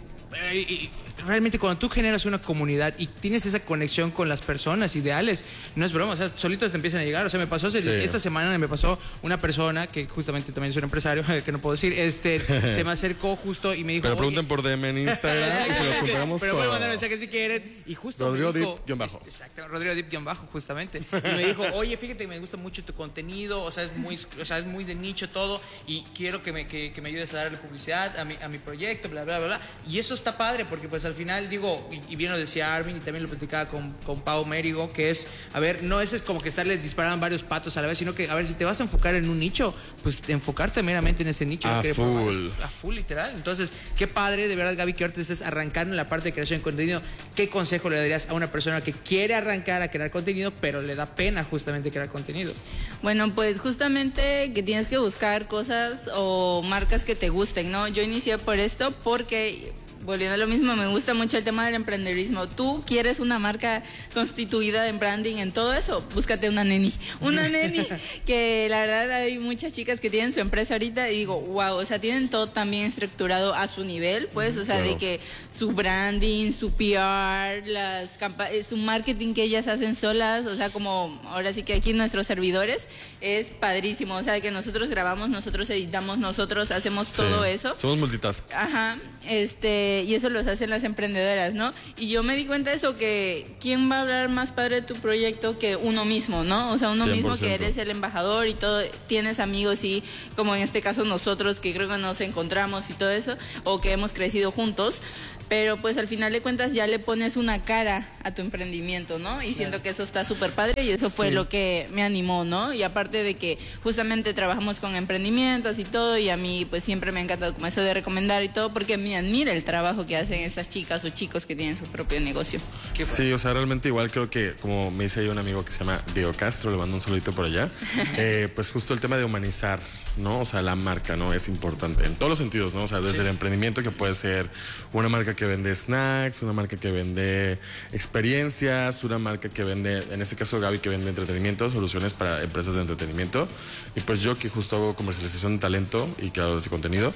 realmente cuando tú generas una comunidad y tienes esa conexión con las personas ideales, no es broma, o sea, solitos te empiezan a llegar. O sea, me pasó esta semana, me pasó una persona que justamente también es un empresario, que no puedo decir, se me acercó justo y me dijo... Pero pregunten por DM en Instagram y se los compramos. Pero pueden mandar mensajes si quieren. Y justo Rodrigo Dip-bajo. Exacto, Rodrigo Dip-bajo, justamente. Y me dijo, oye, fíjate que me gusta mucho tu contenido, o sea, es muy de nicho todo, y quiero que me ayudes a darle publicidad a mi proyecto, bla, bla, bla, bla. Y eso está padre, porque pues al final, digo, y bien lo decía Armin, y también lo platicaba con Pau Mérigo, que es, a ver, no es como que estarle disparando varios patos a la vez, sino que, a ver, si te vas a enfocar en un nicho, pues enfocarte meramente en ese nicho. A full, literal. Entonces, qué padre, de verdad, Gaby, que ahorita estés arrancando en la parte de creación de contenido. ¿Qué consejo le darías a una persona que quiere arrancar a crear contenido, pero le da pena justamente crear contenido? Bueno, pues justamente que tienes que buscar cosas o marcas que te gusten, ¿no? Yo inicié por esto porque volviendo a lo mismo, me gusta mucho el tema del emprendedurismo. Tú quieres una marca constituida en branding, en todo eso, búscate una neni. Una neni que la verdad hay muchas chicas que tienen su empresa ahorita y digo, wow, o sea, tienen todo también estructurado a su nivel, pues, o sea, claro, de que su branding, su PR, su marketing que ellas hacen solas, o sea, como ahora sí que aquí nuestros servidores, es padrísimo, o sea, que nosotros grabamos, nosotros editamos, nosotros hacemos todo eso. Somos multitask. Ajá, y eso los hacen las emprendedoras, ¿no? Y yo me di cuenta de eso, que quién va a hablar más padre de tu proyecto que uno mismo, ¿no? O sea, uno 100%. Mismo que eres el embajador y todo, tienes amigos y como en este caso nosotros que creo que nos encontramos y todo eso, o que hemos crecido juntos, pero pues al final de cuentas ya le pones una cara a tu emprendimiento, ¿no? Y siento que eso está súper padre y eso fue lo que me animó, ¿no? Y aparte de que justamente trabajamos con emprendimientos y todo, y a mí pues siempre me ha encantado como eso de recomendar y todo, porque me admira el trabajo que hacen estas chicas o chicos que tienen su propio negocio. Sí, o sea, realmente igual creo que, como me dice ahí un amigo que se llama Diego Castro, le mando un saludito por allá, pues justo el tema de humanizar, ¿no? O sea, la marca, ¿no? Es importante en todos los sentidos, ¿no? O sea, desde el emprendimiento, que puede ser una marca que vende snacks, una marca que vende experiencias, una marca que vende, en este caso Gaby, que vende entretenimiento, soluciones para empresas de entretenimiento, y pues yo que justo hago comercialización de talento y que hago de contenido,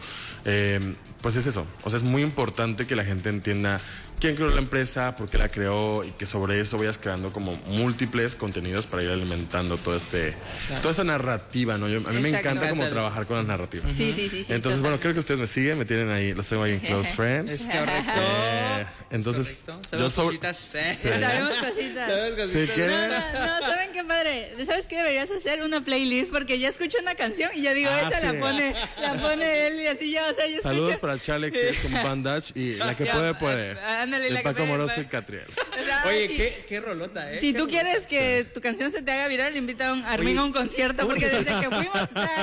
pues es eso. O sea, es muy importante que la gente entienda quién creó la empresa, por qué la creó, y que sobre eso vayas creando como múltiples contenidos para ir alimentando toda esta narrativa, ¿no? A mí me encanta como trabajar con las narrativas. Sí. Entonces, total. bueno, creo que ustedes me siguen, me tienen ahí, los tengo ahí en Close Friends. Es correcto. Entonces, sabemos cositas. Sabemos cositas. ¿Sí, qué? No, ¿saben qué padre? ¿Sabes qué? Deberías hacer una playlist, porque ya escucho una canción y ya digo, esa la pone él, y así ya, o sea, yo escucho. Saludos para Charlie con Bandage y la que puede. Ándale, la Paco que Moroso y Catriel. O sea, oye, qué rolota, ¿eh? Si tú quieres que tu canción se te haga viral, invita a Armin a un concierto, porque desde que fuimos,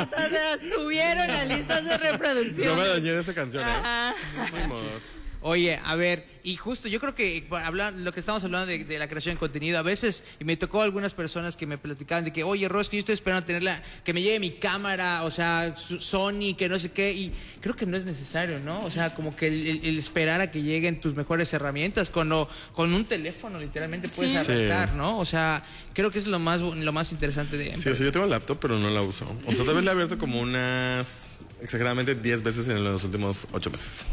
subieron a listas de reproducción. Yo me dañé de esa canción, Ajá. Fuimos. Oye, a ver, y justo yo creo que lo que estamos hablando de la creación de contenido, a veces, y me tocó algunas personas que me platicaban de que, oye, Ros, que yo estoy esperando que me llegue mi cámara, o sea, Sony, que no sé qué, y creo que no es necesario, ¿no? O sea, como que el esperar a que lleguen tus mejores herramientas, con un teléfono literalmente puedes arrancar, ¿no? O sea, creo que es lo más interesante de... Sí, o sea, yo tengo un laptop, pero no la uso. O sea, tal vez la he abierto como unas... exageradamente 10 veces en los últimos 8 meses.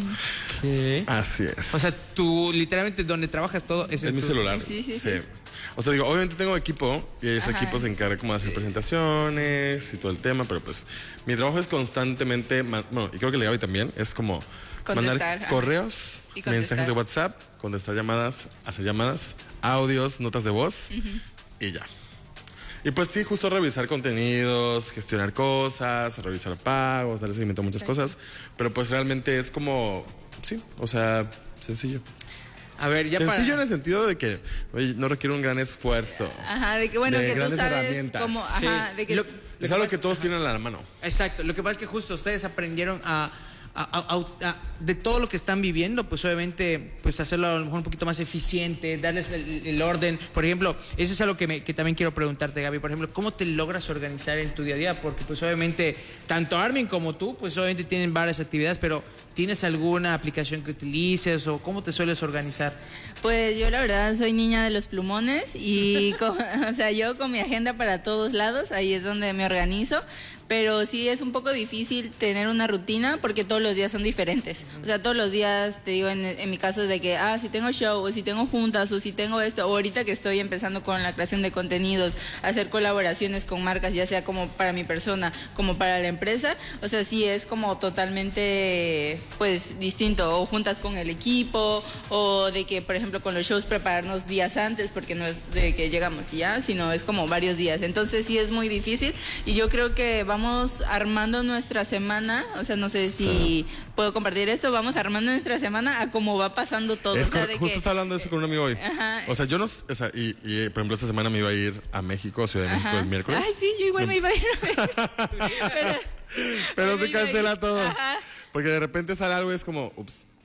¿Qué? Así es. O sea, tú literalmente donde trabajas todo es mi celular. Sí. O sea, digo, obviamente tengo equipo y ese equipo se encarga como de hacer presentaciones y todo el tema, pero pues mi trabajo es constantemente, bueno, y creo que el de Gaby también, es como mandar correos, mensajes de WhatsApp, contestar llamadas, hacer llamadas, audios, notas de voz y ya. Y pues sí, justo revisar contenidos, gestionar cosas, revisar pagos, darle seguimiento a muchas cosas. Pero pues realmente es como, sí, o sea, sencillo. A ver, ya sencillo en el sentido de que, oye, no requiere un gran esfuerzo. Ajá, de que bueno, de que tú sabes herramientas. cómo, ajá, de que... Es algo que todos tienen a la mano. Exacto, lo que pasa es que justo ustedes aprendieron de todo lo que están viviendo, pues obviamente pues hacerlo a lo mejor un poquito más eficiente, darles el orden. Por ejemplo, eso es algo que también quiero preguntarte, Gaby. Por ejemplo, ¿cómo te logras organizar en tu día a día? Porque pues obviamente tanto Armin como tú pues obviamente tienen varias actividades, pero ¿tienes alguna aplicación que utilices o cómo te sueles organizar? Pues yo la verdad soy niña de los plumones y o sea, yo con mi agenda para todos lados, ahí es donde me organizo. Pero sí es un poco difícil tener una rutina porque todos los días son diferentes. O sea, todos los días, te digo, en mi caso es de que, si tengo show, o si tengo juntas, o si tengo esto, o ahorita que estoy empezando con la creación de contenidos, hacer colaboraciones con marcas, ya sea como para mi persona, como para la empresa. O sea, sí es como totalmente, pues, distinto. O juntas con el equipo, o de que, por ejemplo, con los shows prepararnos días antes, porque no es de que llegamos y ya, sino es como varios días. Entonces sí es muy difícil y yo creo que vamos armando nuestra semana, o sea, no sé si puedo compartir esto, vamos armando nuestra semana a cómo va pasando todo. Es o sea, justo estaba hablando de eso con un amigo hoy. Ajá. O sea, yo no, o sea, y por ejemplo esta semana me iba a ir a México, Ciudad de México, el miércoles. Ay, sí, yo igual me iba a ir a México. pero se cancela todo. Ajá. Porque de repente sale algo y es como, ups.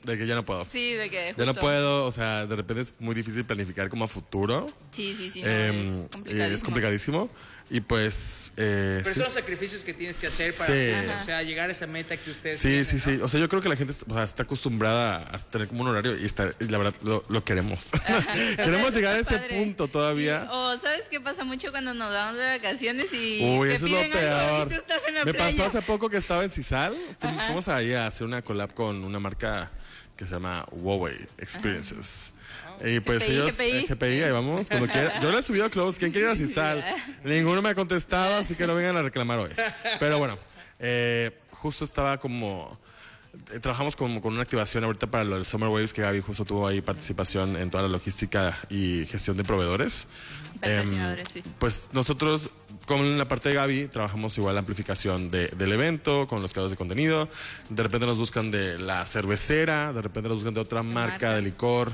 De que ya no puedo. Sí, de que ya no justo. puedo, o sea, de repente es muy difícil planificar como a futuro. Sí, no, es complicadísimo. Es complicadísimo. Y pues... Pero sí. son los sacrificios que tienes que hacer para o sea, llegar a esa meta que ustedes tienen, Sí. O sea, yo creo que la gente está acostumbrada a tener como un horario y la verdad lo queremos. Queremos llegar a ese punto todavía. Sí. O ¿sabes qué pasa mucho cuando nos vamos de vacaciones y Uy, te eso es lo piden algo peor. y tú estás en la Me playa? pasó hace poco que estaba en Cisal. Fuimos ahí a hacer una collab con una marca que se llama Huawei Experiences. Y pues GPI, ahí vamos, cuando quieran. Yo le he subido a Close, ¿quién quiere ir a Cisal? Ninguno me ha contestado, así que no vengan a reclamar hoy. Pero bueno, justo estaba como... Trabajamos con una activación ahorita para lo del Summer Waves, que Gaby justo tuvo ahí participación en toda la logística y gestión de proveedores. Sí. Pues nosotros, con la parte de Gaby, trabajamos igual la amplificación del evento, con los creadores de contenido. De repente nos buscan de la cervecera, de repente nos buscan de otra marca de licor,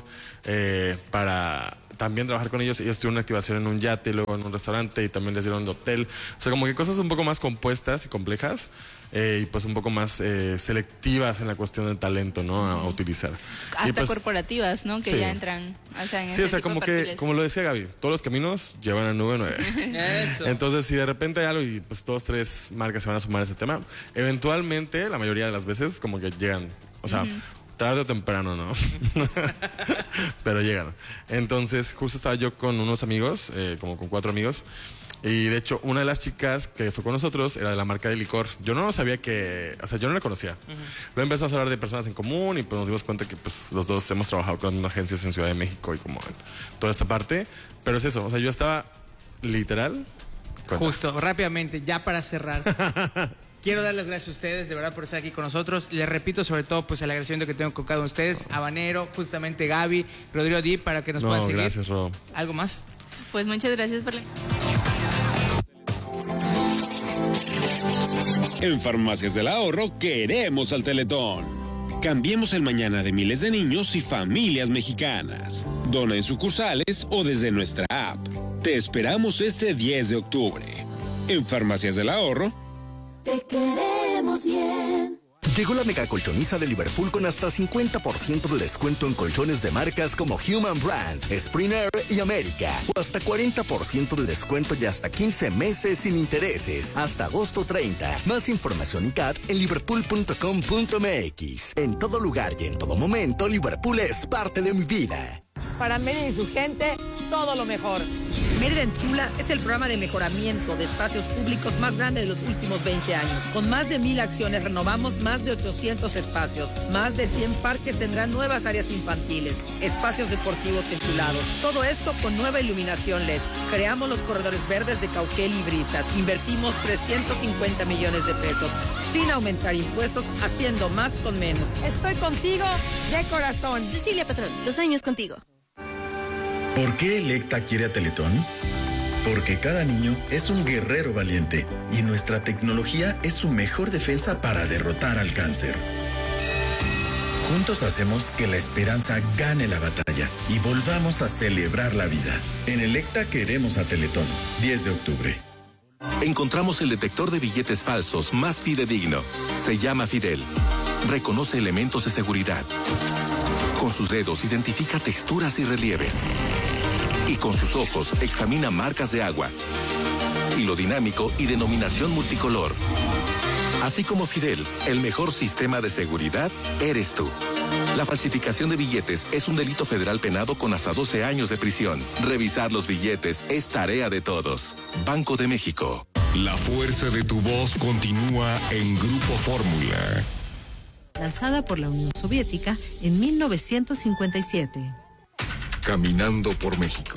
para también trabajar con ellos. Ellos tuvieron una activación en un yate, luego en un restaurante y también les dieron de hotel. O sea, como que cosas un poco más compuestas y complejas. Y pues un poco más selectivas en la cuestión del talento, ¿no? A utilizar. Hasta y pues, corporativas, ¿no? Que ya entran, o sea, en ese o sea, tipo como de que, perfiles. como lo decía Gaby, todos los caminos llevan a Nube 9. Eso. Entonces, si de repente hay algo y pues 2, 3 marcas se van a sumar a ese tema, eventualmente, la mayoría de las veces, como que llegan, o sea, tarde o temprano, ¿no? Pero llegan. Entonces, justo estaba yo con unos amigos, como con 4 amigos. Y de hecho, una de las chicas que fue con nosotros era de la marca de licor. Yo no sabía que, o sea, yo no la conocía. Luego empezamos a hablar de personas en común y pues nos dimos cuenta que pues los dos hemos trabajado con agencias en Ciudad de México y como toda esta parte. Pero es eso, o sea, yo estaba literal. Justo, rápidamente, ya para cerrar. Quiero dar las gracias a ustedes, de verdad, por estar aquí con nosotros. Les repito, sobre todo, pues el agradecimiento que tengo con cada uno de ustedes. Habanero, justamente Gaby, Rodrigo Dip, para que nos puedan seguir. Gracias, Ro. ¿Algo más? Pues muchas gracias por la... En Farmacias del Ahorro queremos al Teletón. Cambiemos el mañana de miles de niños y familias mexicanas. Dona en sucursales o desde nuestra app. Te esperamos este 10 de octubre. En Farmacias del Ahorro. Te queremos bien. Llegó la mega colchoniza de Liverpool con hasta 50% de descuento en colchones de marcas como Human Brand, Springer y América. O hasta 40% de descuento y hasta 15 meses sin intereses. Hasta agosto 30. Más información y CAT en liverpool.com.mx. En todo lugar y en todo momento, Liverpool es parte de mi vida. Para Mérida y su gente, todo lo mejor. Mérida en Chula es el programa de mejoramiento de espacios públicos más grande de los últimos 20 años. Con más de 1,000 acciones renovamos más de 800 espacios. Más de 100 parques tendrán nuevas áreas infantiles, espacios deportivos enchulados. Todo esto con nueva iluminación LED. Creamos los corredores verdes de Cauquel y Brisas. Invertimos 350 millones de pesos sin aumentar impuestos, haciendo más con menos. Estoy contigo de corazón. Cecilia Patrón, 2 años contigo. ¿Por qué Electa quiere a Teletón? Porque cada niño es un guerrero valiente y nuestra tecnología es su mejor defensa para derrotar al cáncer. Juntos hacemos que la esperanza gane la batalla y volvamos a celebrar la vida. En Electa queremos a Teletón. 10 de octubre. Encontramos el detector de billetes falsos más fidedigno. Se llama Fidel. Reconoce elementos de seguridad. Con sus dedos identifica texturas y relieves. Y con sus ojos examina marcas de agua. Hilo dinámico y denominación multicolor. Así como Fidel, el mejor sistema de seguridad eres tú. La falsificación de billetes es un delito federal penado con hasta 12 años de prisión. Revisar los billetes es tarea de todos. Banco de México. La fuerza de tu voz continúa en Grupo Fórmula. Lanzada por la Unión Soviética en 1957. Caminando por México.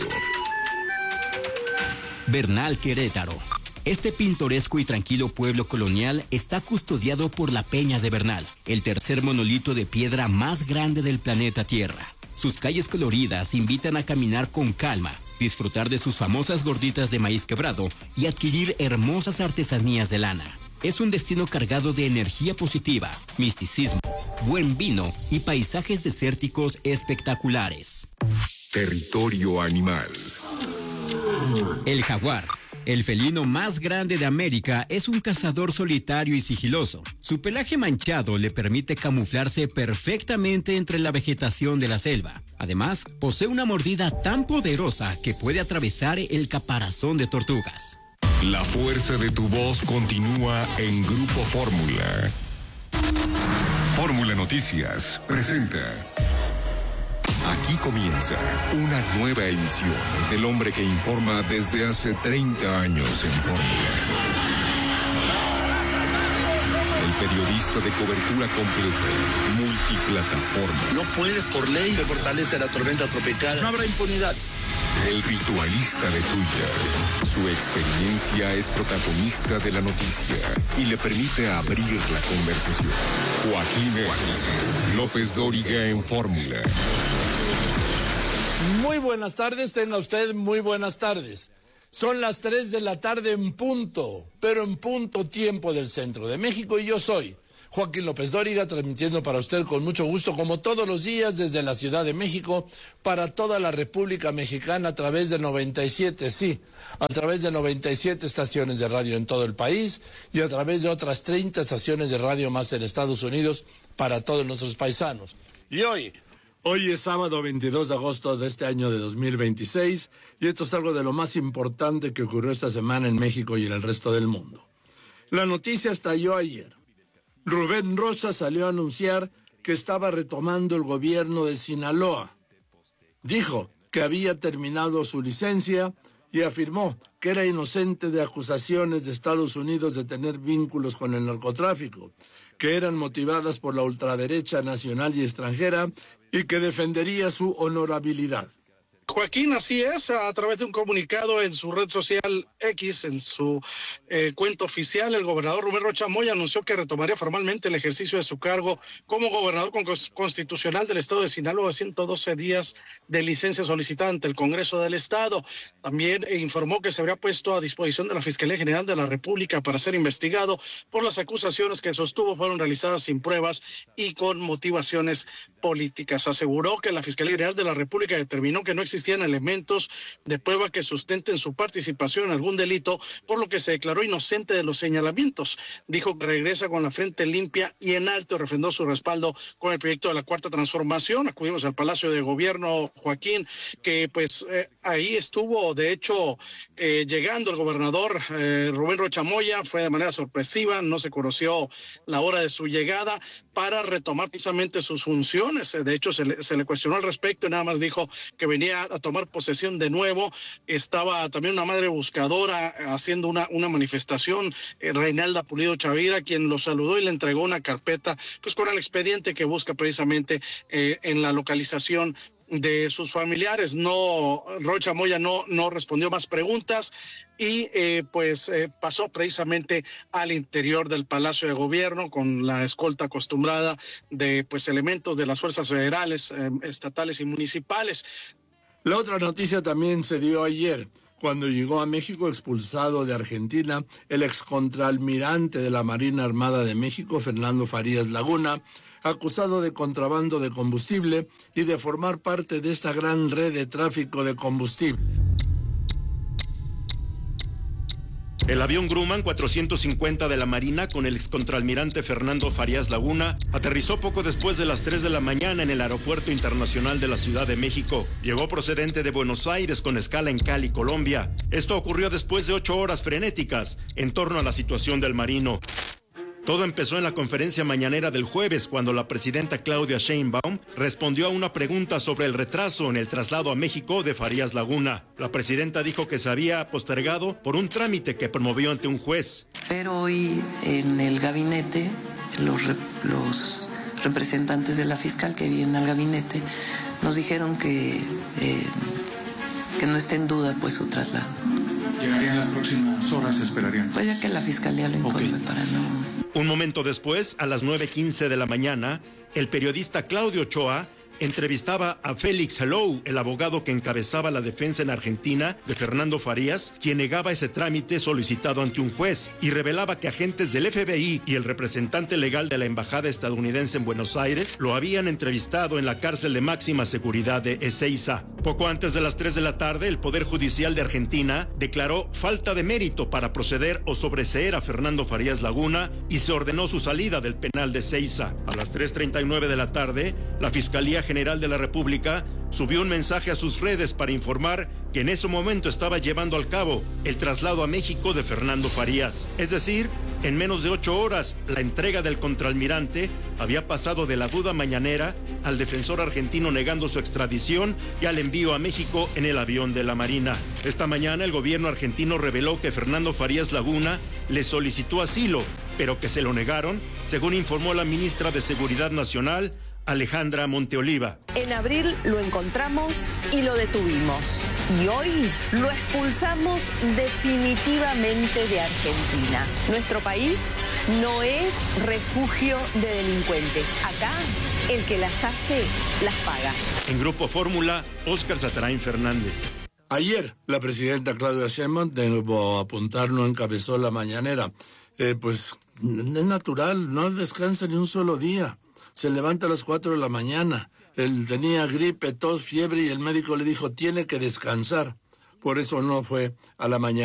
Bernal, Querétaro. Este pintoresco y tranquilo pueblo colonial está custodiado por la Peña de Bernal, el tercer monolito de piedra más grande del planeta Tierra. Sus calles coloridas invitan a caminar con calma, disfrutar de sus famosas gorditas de maíz quebrado y adquirir hermosas artesanías de lana. Es un destino cargado de energía positiva, misticismo, buen vino y paisajes desérticos espectaculares. Territorio animal. El jaguar, El felino más grande de América es un cazador solitario y sigiloso. Su pelaje manchado le permite camuflarse perfectamente entre la vegetación de la selva. Además, posee una mordida tan poderosa que puede atravesar el caparazón de tortugas. La fuerza de tu voz continúa en Grupo Fórmula. Fórmula Noticias presenta. Aquí comienza una nueva edición del hombre que informa desde hace 30 años en Fórmula. El periodista de cobertura completa, multiplataforma. No puede por ley se fortalece la tormenta tropical. No habrá impunidad. El ritualista de Twitter. Su experiencia es protagonista de la noticia y le permite abrir la conversación. Joaquín López Dóriga en Fórmula. Muy buenas tardes, tenga usted muy buenas tardes. Son las 3 de la tarde en punto, pero en punto tiempo del centro de México, y yo soy Joaquín López Dóriga, transmitiendo para usted con mucho gusto, como todos los días, desde la Ciudad de México, para toda la República Mexicana, a través de 97 estaciones de radio en todo el país, y a través de otras 30 estaciones de radio más en Estados Unidos, para todos nuestros paisanos. Y Hoy es sábado 22 de agosto de este año de 2026, y esto es algo de lo más importante que ocurrió esta semana en México y en el resto del mundo. La noticia estalló ayer. Rubén Rocha salió a anunciar que estaba retomando el gobierno de Sinaloa. Dijo que había terminado su licencia y afirmó que era inocente de acusaciones de Estados Unidos de tener vínculos con el narcotráfico, que eran motivadas por la ultraderecha nacional y extranjera, y que defendería su honorabilidad. Joaquín, así es, a través de un comunicado en su red social X, en su cuenta oficial, el gobernador Rubén Rocha Moya anunció que retomaría formalmente el ejercicio de su cargo como gobernador constitucional del estado de Sinaloa, 112 días de licencia solicitada ante el Congreso del Estado. También informó que se habría puesto a disposición de la Fiscalía General de la República para ser investigado por las acusaciones que sostuvo fueron realizadas sin pruebas y con motivaciones políticas. Aseguró que la Fiscalía General de la República determinó que no existían elementos de prueba que sustenten su participación en algún delito, por lo que se declaró inocente de los señalamientos. Dijo que regresa con la frente limpia y en alto, refrendó su respaldo con el proyecto de la Cuarta Transformación. Acudimos al Palacio de Gobierno, Joaquín, que pues ahí estuvo, de hecho, llegando el gobernador Rubén Rocha Moya, fue de manera sorpresiva, no se conoció la hora de su llegada, para retomar precisamente sus funciones. De hecho, se le cuestionó al respecto y nada más dijo que venía a tomar posesión de nuevo. Estaba también una madre buscadora haciendo una manifestación, Reinalda Pulido Chavira, quien lo saludó y le entregó una carpeta pues con el expediente que busca precisamente en la localización de sus familiares. Rocha Moya no respondió más preguntas y pasó precisamente al interior del Palacio de Gobierno con la escolta acostumbrada de pues elementos de las fuerzas federales, estatales y municipales. La otra noticia también se dio ayer, cuando llegó a México expulsado de Argentina el excontraalmirante de la Marina Armada de México, Fernando Farías Laguna, acusado de contrabando de combustible y de formar parte de esta gran red de tráfico de combustible. El avión Grumman 450 de la Marina con el excontraalmirante Fernando Farías Laguna aterrizó poco después de las 3 de la mañana en el Aeropuerto Internacional de la Ciudad de México. Llegó procedente de Buenos Aires con escala en Cali, Colombia. Esto ocurrió después de 8 horas frenéticas en torno a la situación del marino. Todo empezó en la conferencia mañanera del jueves, cuando la presidenta Claudia Sheinbaum respondió a una pregunta sobre el retraso en el traslado a México de Farías Laguna. La presidenta dijo que se había postergado por un trámite que promovió ante un juez. Pero hoy en el gabinete, los representantes de la fiscal que vienen al gabinete nos dijeron que no esté en duda pues su traslado. ¿Llegarían las próximas horas, esperarían? Pues ya que la fiscalía lo informe para no... Un momento después, a las 9:15 de la mañana, el periodista Claudio Ochoa entrevistaba a Félix Helou, el abogado que encabezaba la defensa en Argentina de Fernando Farías, quien negaba ese trámite solicitado ante un juez y revelaba que agentes del FBI y el representante legal de la embajada estadounidense en Buenos Aires lo habían entrevistado en la cárcel de máxima seguridad de Ezeiza. Poco antes de las 3 de la tarde, el Poder Judicial de Argentina declaró falta de mérito para proceder o sobreseer a Fernando Farías Laguna y se ordenó su salida del penal de Ezeiza. A las 3:39 de la tarde, la Fiscalía General de la República subió un mensaje a sus redes para informar que en ese momento estaba llevando a cabo el traslado a México de Fernando Farías. Es decir, en menos de 8 horas, la entrega del contraalmirante había pasado de la duda mañanera al defensor argentino negando su extradición y al envío a México en el avión de la Marina. Esta mañana el gobierno argentino reveló que Fernando Farías Laguna le solicitó asilo, pero que se lo negaron, según informó la ministra de Seguridad Nacional, Alejandra Monteoliva. En abril lo encontramos y lo detuvimos. Y hoy lo expulsamos definitivamente de Argentina. Nuestro país no es refugio de delincuentes. Acá, el que las hace, las paga. En Grupo Fórmula, Óscar Satarain Fernández. Ayer, la presidenta Claudia Sheinbaum, de nuevo apuntar, no encabezó la mañanera. Pues es natural, no descansa ni un solo día. Se levanta a las 4 de la mañana. Él tenía gripe, tos, fiebre y el médico le dijo, tiene que descansar. Por eso no fue a la mañana.